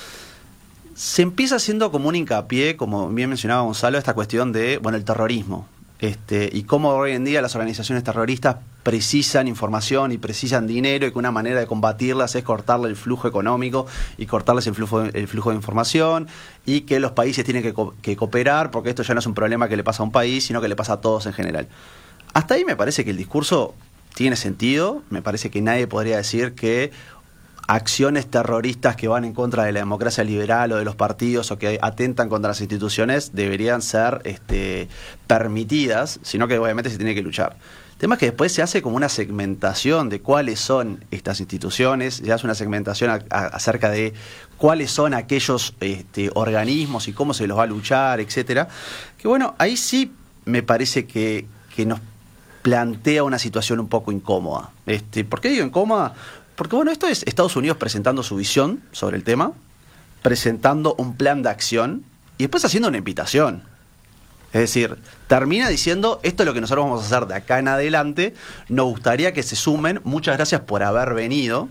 se empieza haciendo como un hincapié, como bien mencionaba Gonzalo, esta cuestión de, bueno, el terrorismo. Este, y cómo hoy en día las organizaciones terroristas precisan información y precisan dinero, y que una manera de combatirlas es cortarle el flujo económico y cortarles el flujo, el flujo de información, y que los países tienen que, co- que cooperar, porque esto ya no es un problema que le pasa a un país, sino que le pasa a todos en general. Hasta ahí me parece que el discurso tiene sentido. Me parece que nadie podría decir que acciones terroristas que van en contra de la democracia liberal o de los partidos o que atentan contra las instituciones deberían ser este, permitidas, sino que obviamente se tiene que luchar. El tema es que después se hace como una segmentación de cuáles son estas instituciones, se hace una segmentación a, a, acerca de cuáles son aquellos este, organismos y cómo se los va a luchar, etcétera. Que bueno, ahí sí me parece que, que nos plantea una situación un poco incómoda. Este, ¿por qué digo incómoda? Porque bueno, esto es Estados Unidos presentando su visión sobre el tema, presentando un plan de acción y después haciendo una invitación. Es decir, termina diciendo, esto es lo que nosotros vamos a hacer de acá en adelante, nos gustaría que se sumen, muchas gracias por haber venido.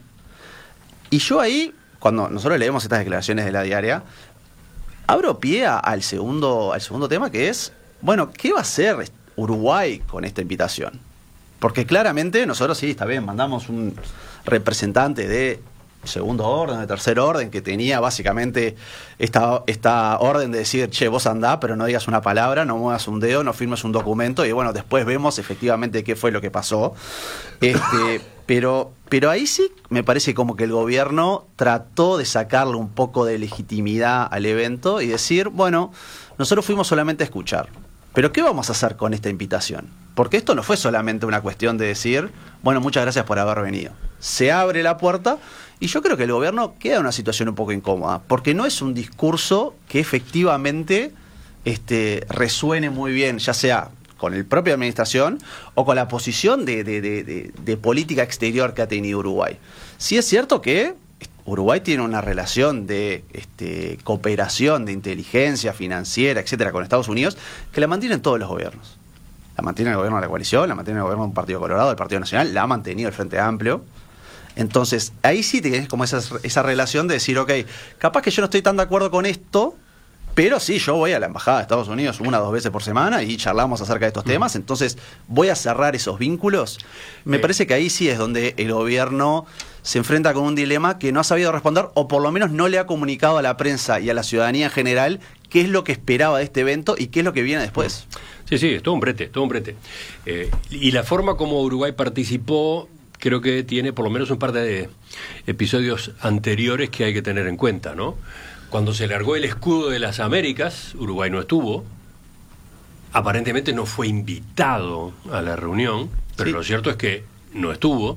Y yo ahí, cuando nosotros leemos estas declaraciones de la diaria, abro pie a, al, segundo, al segundo tema, que es, bueno, ¿qué va a hacer Uruguay con esta invitación? Porque claramente nosotros sí, está bien, mandamos un representante de segundo orden, de tercer orden, que tenía básicamente esta, esta orden de decir, che, vos andá, pero no digas una palabra, no muevas un dedo, no firmes un documento, y bueno, después vemos efectivamente qué fue lo que pasó. Este, pero, pero ahí sí me parece como que el gobierno trató de sacarle un poco de legitimidad al evento y decir, bueno, nosotros fuimos solamente a escuchar. Pero ¿qué vamos a hacer con esta invitación? Porque esto no fue solamente una cuestión de decir, bueno, muchas gracias por haber venido. Se abre la puerta y yo creo que el gobierno queda en una situación un poco incómoda, porque no es un discurso que efectivamente este, resuene muy bien, ya sea con la propia administración o con la posición de, de, de, de, de política exterior que ha tenido Uruguay. Sí es cierto que Uruguay tiene una relación de este, cooperación, de inteligencia financiera, etcétera, con Estados Unidos, que la mantienen todos los gobiernos. La mantiene el gobierno de la coalición, la mantiene el gobierno del Partido Colorado, del Partido Nacional, la ha mantenido el Frente Amplio. Entonces, ahí sí tienes como esa, esa relación de decir, ok, capaz que yo no estoy tan de acuerdo con esto, pero sí, yo voy a la Embajada de Estados Unidos una o dos veces por semana y charlamos acerca de estos temas, entonces voy a cerrar esos vínculos. Me parece que ahí sí es donde el gobierno se enfrenta con un dilema que no ha sabido responder, o por lo menos no le ha comunicado a la prensa y a la ciudadanía en general qué es lo que esperaba de este evento y qué es lo que viene después. Sí, sí, es todo un brete, todo un brete. Eh, y la forma como Uruguay participó, creo que tiene por lo menos un par de episodios anteriores que hay que tener en cuenta, ¿no? Cuando se largó el escudo de las Américas, Uruguay no estuvo, aparentemente no fue invitado a la reunión, pero sí, lo cierto es que no estuvo,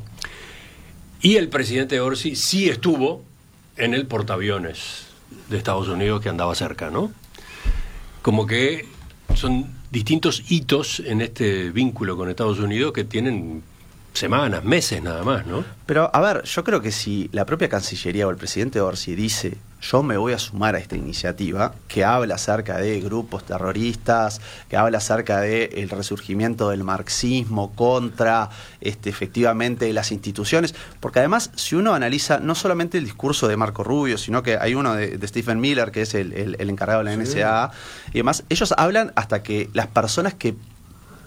y el presidente Orsi sí estuvo en el portaaviones de Estados Unidos que andaba cerca, ¿no? Como que son distintos hitos en este vínculo con Estados Unidos que tienen semanas, meses nada más, ¿no? Pero, a ver, yo creo que si la propia Cancillería o el presidente Orsi dice, yo me voy a sumar a esta iniciativa, que habla acerca de grupos terroristas, que habla acerca del resurgimiento del marxismo contra, este, efectivamente, las instituciones, porque además, si uno analiza no solamente el discurso de Marco Rubio, sino que hay uno de, de Stephen Miller, que es el, el, el encargado de la sí. N S A, y demás, ellos hablan hasta que las personas que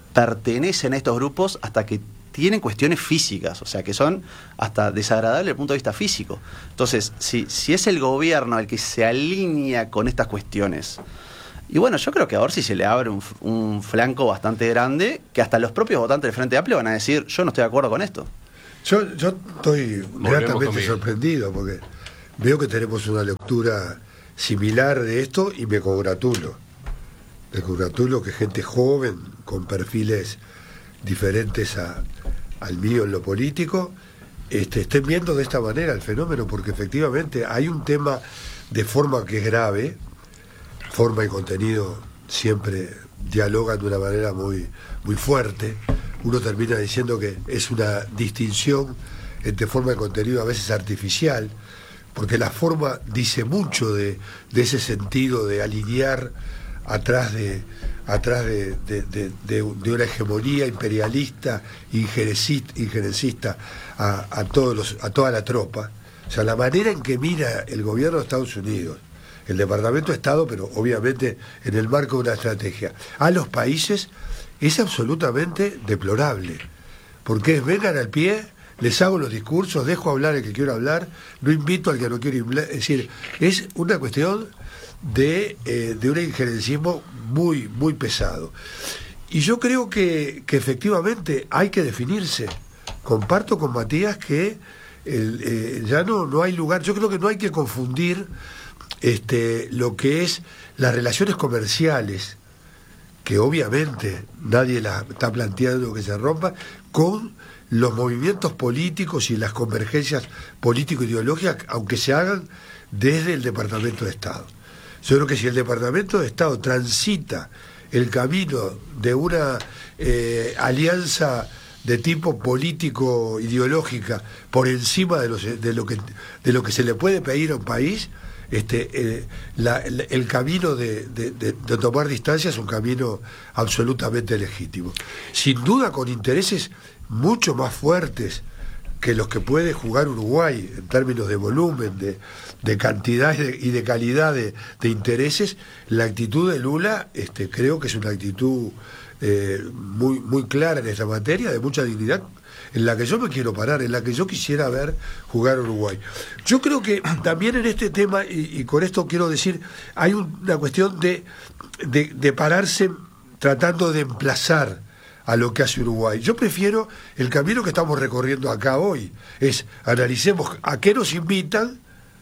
pertenecen a estos grupos hasta que tienen cuestiones físicas, o sea, que son hasta desagradables desde el punto de vista físico. Entonces, si, si es el gobierno el que se alinea con estas cuestiones, y bueno, yo creo que a Orsi se le abre un, un flanco bastante grande, que hasta los propios votantes del Frente Amplio van a decir, yo no estoy de acuerdo con esto. Yo, yo estoy gratamente sorprendido, porque veo que tenemos una lectura similar de esto y me congratulo. Me congratulo que gente joven, con perfiles diferentes a, al mío en lo político, este, estén viendo de esta manera el fenómeno, porque efectivamente hay un tema de forma que es grave, forma y contenido siempre dialogan de una manera muy, muy fuerte. Uno termina diciendo que es una distinción entre forma y contenido a veces artificial, porque la forma dice mucho de, de ese sentido de alinear atrás de atrás de, de, de, de, de una hegemonía imperialista, injerencista, injerencista a, a, todos los, a toda la tropa. O sea, la manera en que mira el gobierno de Estados Unidos, el Departamento de Estado, pero obviamente en el marco de una estrategia, a los países es absolutamente deplorable. Porque es, vengan al pie, les hago los discursos, dejo hablar al que quiero hablar, no invito al que no quiero hablar. Es decir, es una cuestión de, eh, de un injerencismo muy, muy pesado. Y yo creo que, que efectivamente hay que definirse. Comparto con Matías que el, eh, ya no, no hay lugar. Yo creo que no hay que confundir este, lo que es las relaciones comerciales, que obviamente nadie las está planteando que se rompa, con los movimientos políticos y las convergencias político-ideológicas, aunque se hagan desde el Departamento de Estado. Yo creo que si el Departamento de Estado transita el camino de una eh, alianza de tipo político-ideológica por encima de, los, de, lo que, de lo que se le puede pedir a un país, este, eh, la, el, el camino de, de, de, de tomar distancia es un camino absolutamente legítimo. Sin duda con intereses mucho más fuertes que los que puede jugar Uruguay en términos de volumen, de, de cantidad y de, y de calidad de, de intereses. La actitud de Lula este, creo que es una actitud eh, muy, muy clara en esta materia, de mucha dignidad, en la que yo me quiero parar, en la que yo quisiera ver jugar Uruguay. Yo creo que también en este tema, y, y con esto quiero decir, hay un, una cuestión de, de, de pararse tratando de emplazar a lo que hace Uruguay. Yo prefiero el camino que estamos recorriendo acá hoy, es analicemos a qué nos invitan,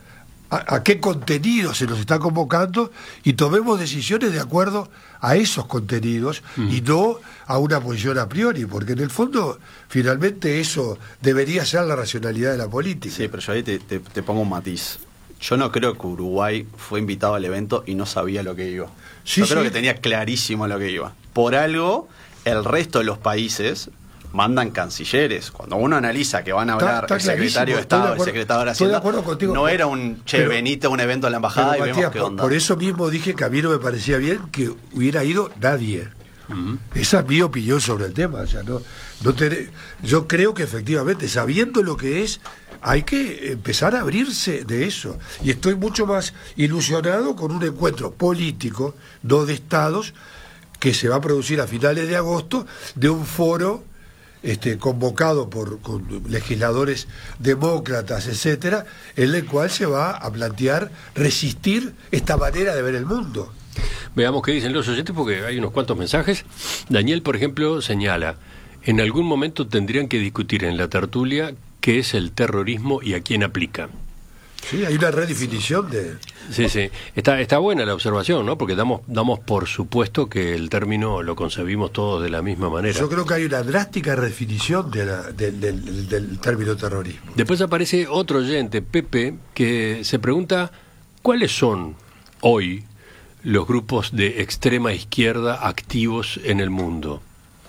a, a qué contenido se nos está convocando y tomemos decisiones de acuerdo a esos contenidos mm. y no a una posición a priori, porque en el fondo finalmente eso debería ser la racionalidad de la política. Sí, pero yo ahí te, te, te pongo un matiz. Yo no creo que Uruguay fue invitado al evento y no sabía lo que iba. Sí, yo creo sí. que tenía clarísimo lo que iba. Por algo el resto de los países mandan cancilleres. Cuando uno analiza que van a hablar está, está el secretario de Estado, el secretario de Hacienda, contigo, no era un che, pero, venite a un evento en la embajada pero, y Matías, vemos qué onda. Por eso mismo dije que a mí no me parecía bien que hubiera ido nadie. Uh-huh. Esa es mi opinión sobre el tema. O sea, no, no te, yo creo que efectivamente, sabiendo lo que es, hay que empezar a abrirse de eso. Y estoy mucho más ilusionado con un encuentro político, no de estados, que se va a producir a finales de agosto, de un foro este, convocado por con legisladores demócratas, etcétera, en el cual se va a plantear resistir esta manera de ver el mundo. Veamos qué dicen los oyentes, porque hay unos cuantos mensajes. Daniel, por ejemplo, señala: en algún momento tendrían que discutir en la tertulia qué es el terrorismo y a quién aplica. Sí, hay una redefinición de... Sí, sí. Está, está buena la observación, ¿no? Porque damos, damos por supuesto que el término lo concebimos todos de la misma manera. Yo creo que hay una drástica redefinición de la, de, de, del, del término terrorismo. Después aparece otro oyente, Pepe, que se pregunta cuáles son hoy los grupos de extrema izquierda activos en el mundo.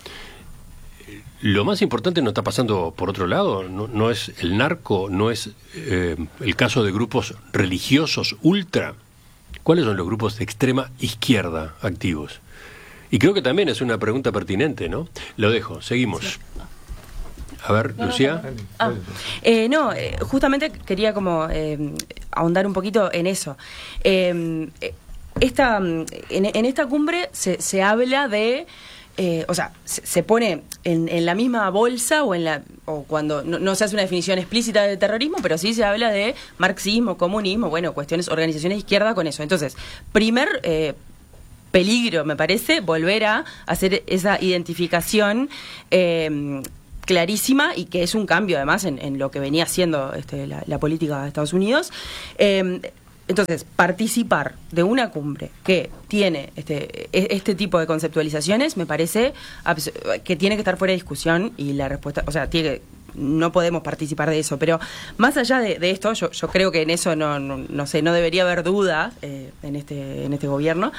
Lo más importante no está pasando por otro lado, no, no es el narco, no es eh, el caso de grupos religiosos ultra. ¿Cuáles son los grupos de extrema izquierda activos? Y creo que también es una pregunta pertinente, ¿no? Lo dejo, seguimos. Sí. A ver, no, Lucía. No, no. Ah, eh, no eh, justamente quería como eh, ahondar un poquito en eso. Eh, esta, en, en esta cumbre se, se habla de eh, o sea, se, se pone en, en la misma bolsa o en la o cuando no, no se hace una definición explícita de terrorismo, pero sí se habla de marxismo, comunismo, bueno, cuestiones, organizaciones de izquierda con eso. Entonces, primer eh, peligro, me parece, volver a hacer esa identificación eh, clarísima y que es un cambio además en, en lo que venía haciendo este, la, la política de Estados Unidos. Eh, Entonces, participar de una cumbre que tiene este, este tipo de conceptualizaciones me parece que tiene que estar fuera de discusión y la respuesta, o sea, tiene que, no podemos participar de eso, pero más allá de, de esto, yo, yo creo que en eso no, no, no sé, no debería haber duda eh, en este en este gobierno.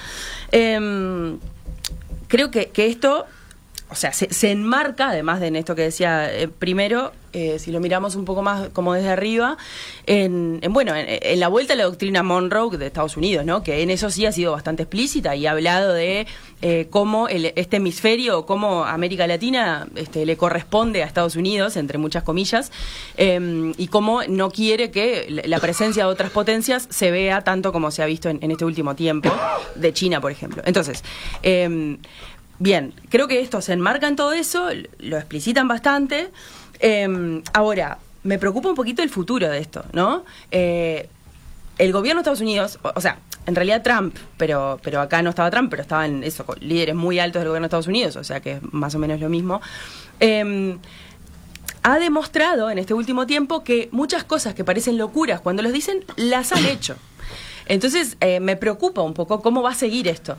Eh, creo que, que esto, o sea, se, se enmarca, además de en esto que decía eh, primero, eh, si lo miramos un poco más como desde arriba, en, en bueno, en, en la vuelta a la doctrina Monroe de Estados Unidos, ¿no? Que en eso sí ha sido bastante explícita y ha hablado de eh, cómo el, este hemisferio, cómo América Latina este, le corresponde a Estados Unidos, entre muchas comillas, eh, y cómo no quiere que la presencia de otras potencias se vea tanto como se ha visto en, en este último tiempo, de China, por ejemplo. Entonces, eh, bien, creo que esto se enmarca en todo eso, lo explicitan bastante. Eh, ahora, me preocupa un poquito el futuro de esto, ¿no? Eh, el gobierno de Estados Unidos, o, o sea, en realidad Trump, pero pero acá no estaba Trump, pero estaban eso, líderes muy altos del gobierno de Estados Unidos, o sea que es más o menos lo mismo. Eh, ha demostrado en este último tiempo que muchas cosas que parecen locuras cuando los dicen, las han hecho. Entonces, eh, me preocupa un poco cómo va a seguir esto.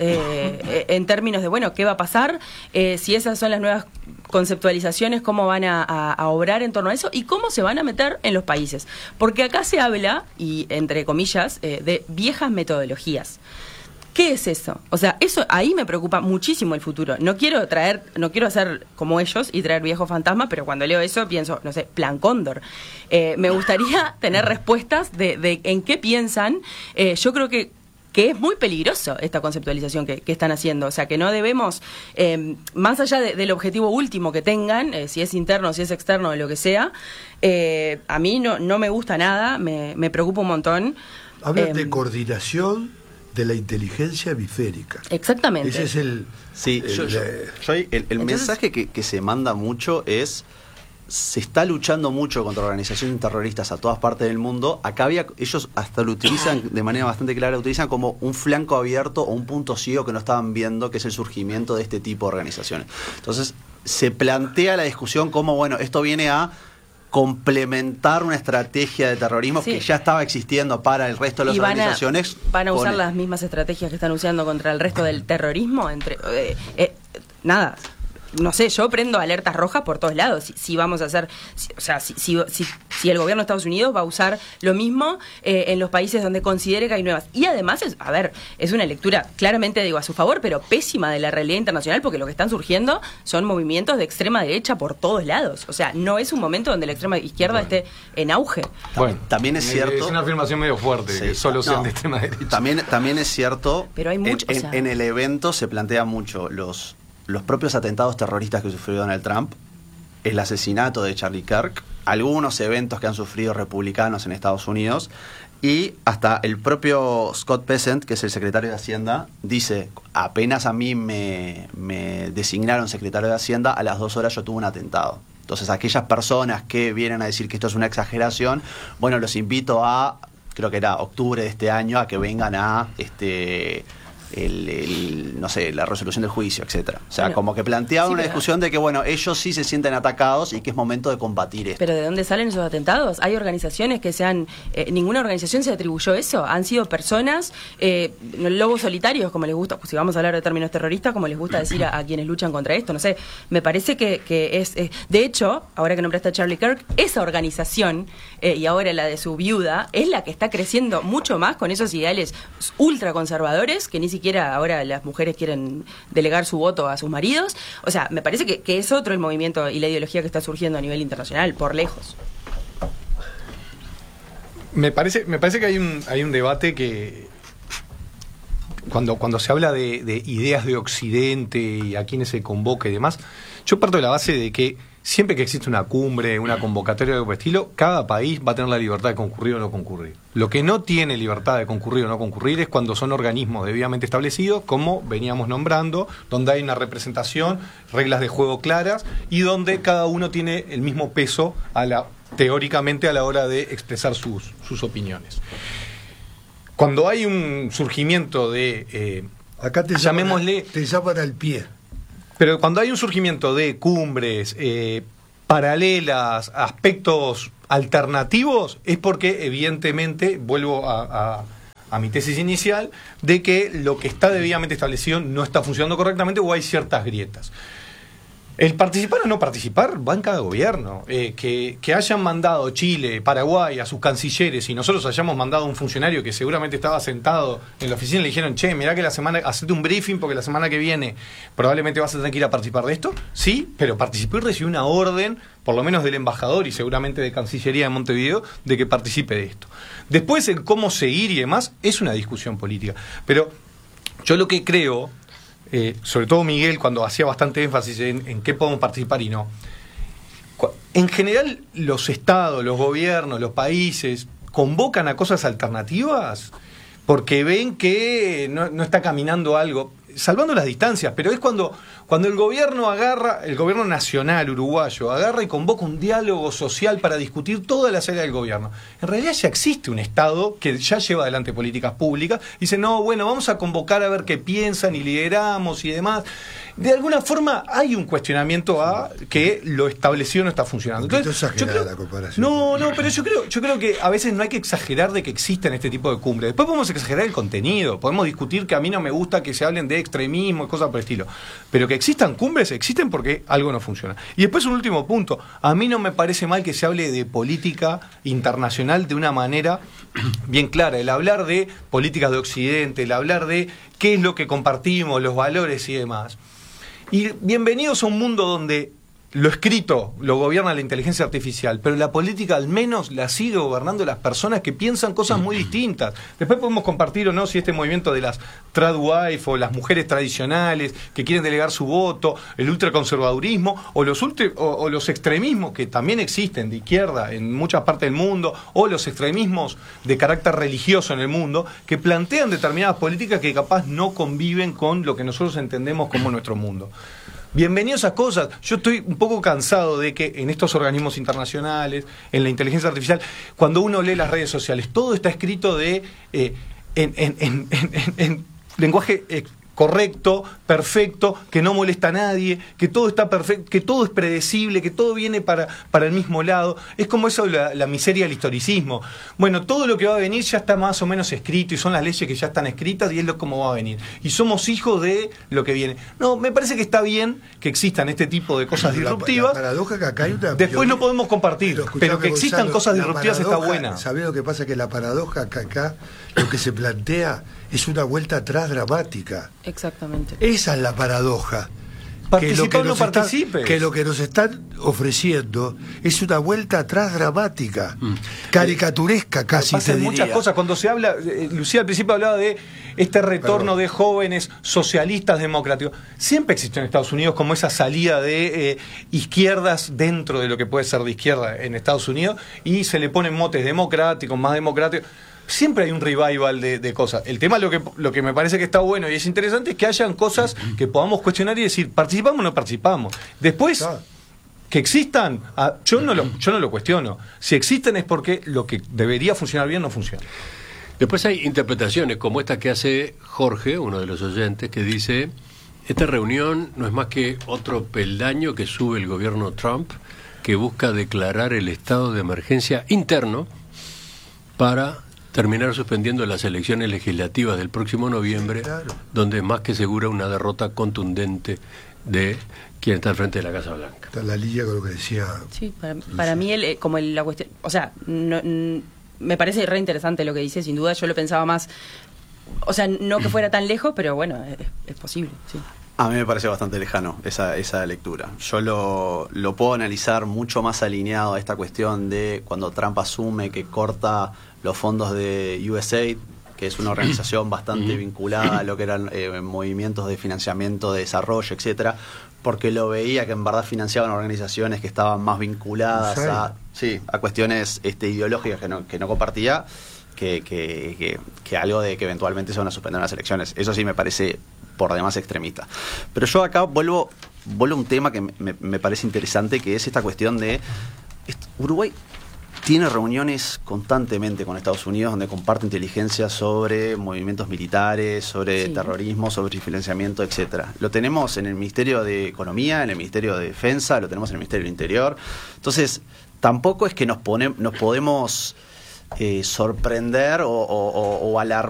Eh, en términos de, bueno, ¿qué va a pasar? Eh, si esas son las nuevas conceptualizaciones, ¿cómo van a, a, a obrar en torno a eso? Y cómo se van a meter en los países. Porque acá se habla, y entre comillas, eh, de viejas metodologías. ¿Qué es eso? O sea, eso ahí me preocupa muchísimo el futuro. No quiero traer, no quiero hacer como ellos y traer viejos fantasmas, pero cuando leo eso pienso, no sé, Plan Cóndor. Eh, me gustaría tener respuestas de, de en qué piensan. Eh, yo creo que que es muy peligroso esta conceptualización que, que están haciendo. O sea, que no debemos, eh, más allá de, del objetivo último que tengan, eh, si es interno, si es externo, lo que sea, eh, a mí no, no me gusta nada, me, me preocupa un montón. Hablan eh, de coordinación de la inteligencia hemisférica. Exactamente. Ese es el... Sí, el, yo, yo, eh, yo el, el Entonces, mensaje que, que se manda mucho es... se está luchando mucho contra organizaciones terroristas a todas partes del mundo. Acá había, ellos hasta lo utilizan de manera bastante clara, lo utilizan como un flanco abierto o un punto ciego que no estaban viendo, que es el surgimiento de este tipo de organizaciones. Entonces, se plantea la discusión como, bueno, esto viene a complementar una estrategia de terrorismo sí. que ya estaba existiendo para el resto de las y van organizaciones. A, van a usar con... las mismas estrategias que están usando contra el resto del terrorismo. Entre eh, eh, nada. No sé, yo prendo alertas rojas por todos lados. Si, si vamos a hacer, si, o sea, si, si, si, si el gobierno de Estados Unidos va a usar lo mismo eh, en los países donde considere que hay nuevas. Y además, es, a ver, es una lectura claramente, digo, a su favor, pero pésima de la realidad internacional, porque lo que están surgiendo son movimientos de extrema derecha por todos lados. O sea, no es un momento donde la extrema izquierda bueno. esté en auge. Bueno, también es cierto. Es una afirmación medio fuerte, sí, que solo sean no, de extrema derecha. También, también es cierto. Pero hay mucho. En, o sea, en, en el evento se plantea mucho los. los propios atentados terroristas que sufrió Donald Trump, el asesinato de Charlie Kirk, algunos eventos que han sufrido republicanos en Estados Unidos, y hasta el propio Scott Bessent, que es el secretario de Hacienda, dice, apenas a mí me, me designaron secretario de Hacienda, a las dos horas yo tuve un atentado. Entonces, aquellas personas que vienen a decir que esto es una exageración, bueno, los invito a, creo que era octubre de este año, a que vengan a... este El, el, no sé, la resolución del juicio, etcétera. O sea, bueno, como que planteaba sí, una discusión de que, bueno, ellos sí se sienten atacados y que es momento de combatir esto. ¿Pero de dónde salen esos atentados? ¿Hay organizaciones que se han... Eh, ninguna organización se atribuyó eso? ¿Han sido personas, eh, lobos solitarios, como les gusta, pues si vamos a hablar de términos terroristas, como les gusta decir a, a quienes luchan contra esto? No sé, me parece que, que es... Eh, de hecho, ahora que nombraste a Charlie Kirk, esa organización, eh, y ahora la de su viuda, es la que está creciendo mucho más con esos ideales ultraconservadores que ni siquiera siquiera ahora las mujeres quieren delegar su voto a sus maridos. O sea, me parece que, que es otro el movimiento y la ideología que está surgiendo a nivel internacional, por lejos. Me parece, me parece que hay un, hay un debate que cuando, cuando se habla de, de ideas de Occidente y a quienes se convoca y demás, yo parto de la base de que siempre que existe una cumbre, una convocatoria de algo por el estilo, cada país va a tener la libertad de concurrir o no concurrir. Lo que no tiene libertad de concurrir o no concurrir es cuando son organismos debidamente establecidos, como veníamos nombrando, donde hay una representación, reglas de juego claras y donde cada uno tiene el mismo peso a la, teóricamente a la hora de expresar sus, sus opiniones. Cuando hay un surgimiento de... Eh, Acá te llamémosle... Llaman, te llaman al pie. Pero cuando hay un surgimiento de cumbres eh, paralelas, aspectos alternativos, es porque evidentemente, vuelvo a, a, a mi tesis inicial, de que lo que está debidamente establecido no está funcionando correctamente o hay ciertas grietas. El participar o no participar va en cada gobierno. Eh, que, que hayan mandado Chile, Paraguay a sus cancilleres y nosotros hayamos mandado a un funcionario que seguramente estaba sentado en la oficina y le dijeron, che, mirá que la semana, hacete un briefing porque la semana que viene probablemente vas a tener que ir a participar de esto. Sí, pero participó y recibió una orden, por lo menos del embajador y seguramente de Cancillería de Montevideo, de que participe de esto. Después, el cómo seguir y demás, es una discusión política. Pero yo lo que creo... Eh, sobre todo Miguel, cuando hacía bastante énfasis en, en qué podemos participar y no. En general, los estados, los gobiernos, los países convocan a cosas alternativas porque ven que no, no está caminando algo, salvando las distancias, pero es cuando, cuando el gobierno agarra, el gobierno nacional uruguayo, agarra y convoca un diálogo social para discutir todas las áreas del gobierno. En realidad ya existe un Estado que ya lleva adelante políticas públicas, y dice, no, bueno, vamos a convocar a ver qué piensan y lideramos y demás. De alguna forma hay un cuestionamiento a que lo establecido no está funcionando. Entonces, yo creo, la comparación. No, no, pero yo creo, yo creo que a veces no hay que exagerar de que existen este tipo de cumbres. Después podemos exagerar el contenido, podemos discutir que a mí no me gusta que se hablen de extremismo y cosas por el estilo. Pero que existan cumbres, existen porque algo no funciona. Y después un último punto, a mí no me parece mal que se hable de política internacional de una manera bien clara. El hablar de políticas de Occidente, el hablar de qué es lo que compartimos, los valores y demás. Y bienvenidos a un mundo donde lo escrito lo gobierna la inteligencia artificial, pero la política al menos la sigue gobernando las personas que piensan cosas muy distintas. Después podemos compartir o no si este movimiento de las tradwife o las mujeres tradicionales que quieren delegar su voto, el ultraconservadurismo o los, ultra, o, o los extremismos que también existen de izquierda en muchas partes del mundo, o los extremismos de carácter religioso en el mundo, que plantean determinadas políticas que capaz no conviven con lo que nosotros entendemos como nuestro mundo. Bienvenidos a cosas. Yo estoy un poco cansado de que en estos organismos internacionales, en la inteligencia artificial, cuando uno lee las redes sociales, todo está escrito de eh, en, en, en, en, en lenguaje eh, correcto, perfecto, que no molesta a nadie, que todo está perfecto, que todo es predecible, que todo viene para, para el mismo lado. Es como eso, la, la miseria del historicismo. Bueno, todo lo que va a venir ya está más o menos escrito y son las leyes que ya están escritas y es lo como va a venir. Y somos hijos de lo que viene. No, me parece que está bien que existan este tipo de cosas disruptivas. La, la paradoja que acá hay una... Después no podemos compartir, pero, pero que existan Gonzalo, cosas disruptivas paradoja, está buena. ¿Sabés lo que pasa? Que la paradoja que acá lo que se plantea es una vuelta atrás dramática. Exactamente. Esa es la paradoja. Participa o no participe. Que lo que nos están ofreciendo es una vuelta atrás dramática, mm. caricaturesca casi. Pasan muchas cosas. Cuando se habla, eh, Lucía al principio hablaba de este retorno Perdón. de jóvenes socialistas democráticos. Siempre existió en Estados Unidos como esa salida de eh, izquierdas dentro de lo que puede ser de izquierda en Estados Unidos y se le ponen motes democráticos, más democráticos. Siempre hay un revival de, de cosas. El tema, lo que, lo que me parece que está bueno y es interesante, es que hayan cosas que podamos cuestionar y decir, ¿participamos o no participamos? Después, claro. que existan, ah, yo, no lo, yo no lo cuestiono. Si existen es porque lo que debería funcionar bien no funciona. Después hay interpretaciones como esta que hace Jorge, uno de los oyentes, que dice, esta reunión no es más que otro peldaño que sube el gobierno Trump, que busca declarar el estado de emergencia interno para terminar suspendiendo las elecciones legislativas del próximo noviembre, claro. donde es más que segura una derrota contundente de quien está al frente de la Casa Blanca. Está en la línea con lo que decía. Sí, para, para mí el, como el, la cuestión, o sea, no, n- me parece re interesante lo que dice, sin duda. Yo lo pensaba más, o sea, no que fuera tan lejos, pero bueno, es, es posible, sí. A mí me parece bastante lejano esa, esa lectura. Yo lo, lo puedo analizar mucho más alineado a esta cuestión de cuando Trump asume que corta los fondos de U S A I D que es una organización bastante vinculada a lo que eran eh, movimientos de financiamiento, de desarrollo, etcétera, porque lo veía que en verdad financiaban organizaciones que estaban más vinculadas Sí. a, sí, a cuestiones este, ideológicas que no, que no compartía, que, que, que, que algo de que eventualmente se van a suspender las elecciones. Eso sí me parece por demás extremista. Pero yo acá vuelvo, vuelvo a un tema que me, me parece interesante, que es esta cuestión de est- Uruguay tiene reuniones constantemente con Estados Unidos donde comparte inteligencia sobre movimientos militares, sobre Sí. terrorismo, sobre financiamiento, etcétera. Lo tenemos en el Ministerio de Economía, en el Ministerio de Defensa, lo tenemos en el Ministerio del Interior. Entonces, tampoco es que nos, pone, nos podemos eh, sorprender o, o, o, o alarmar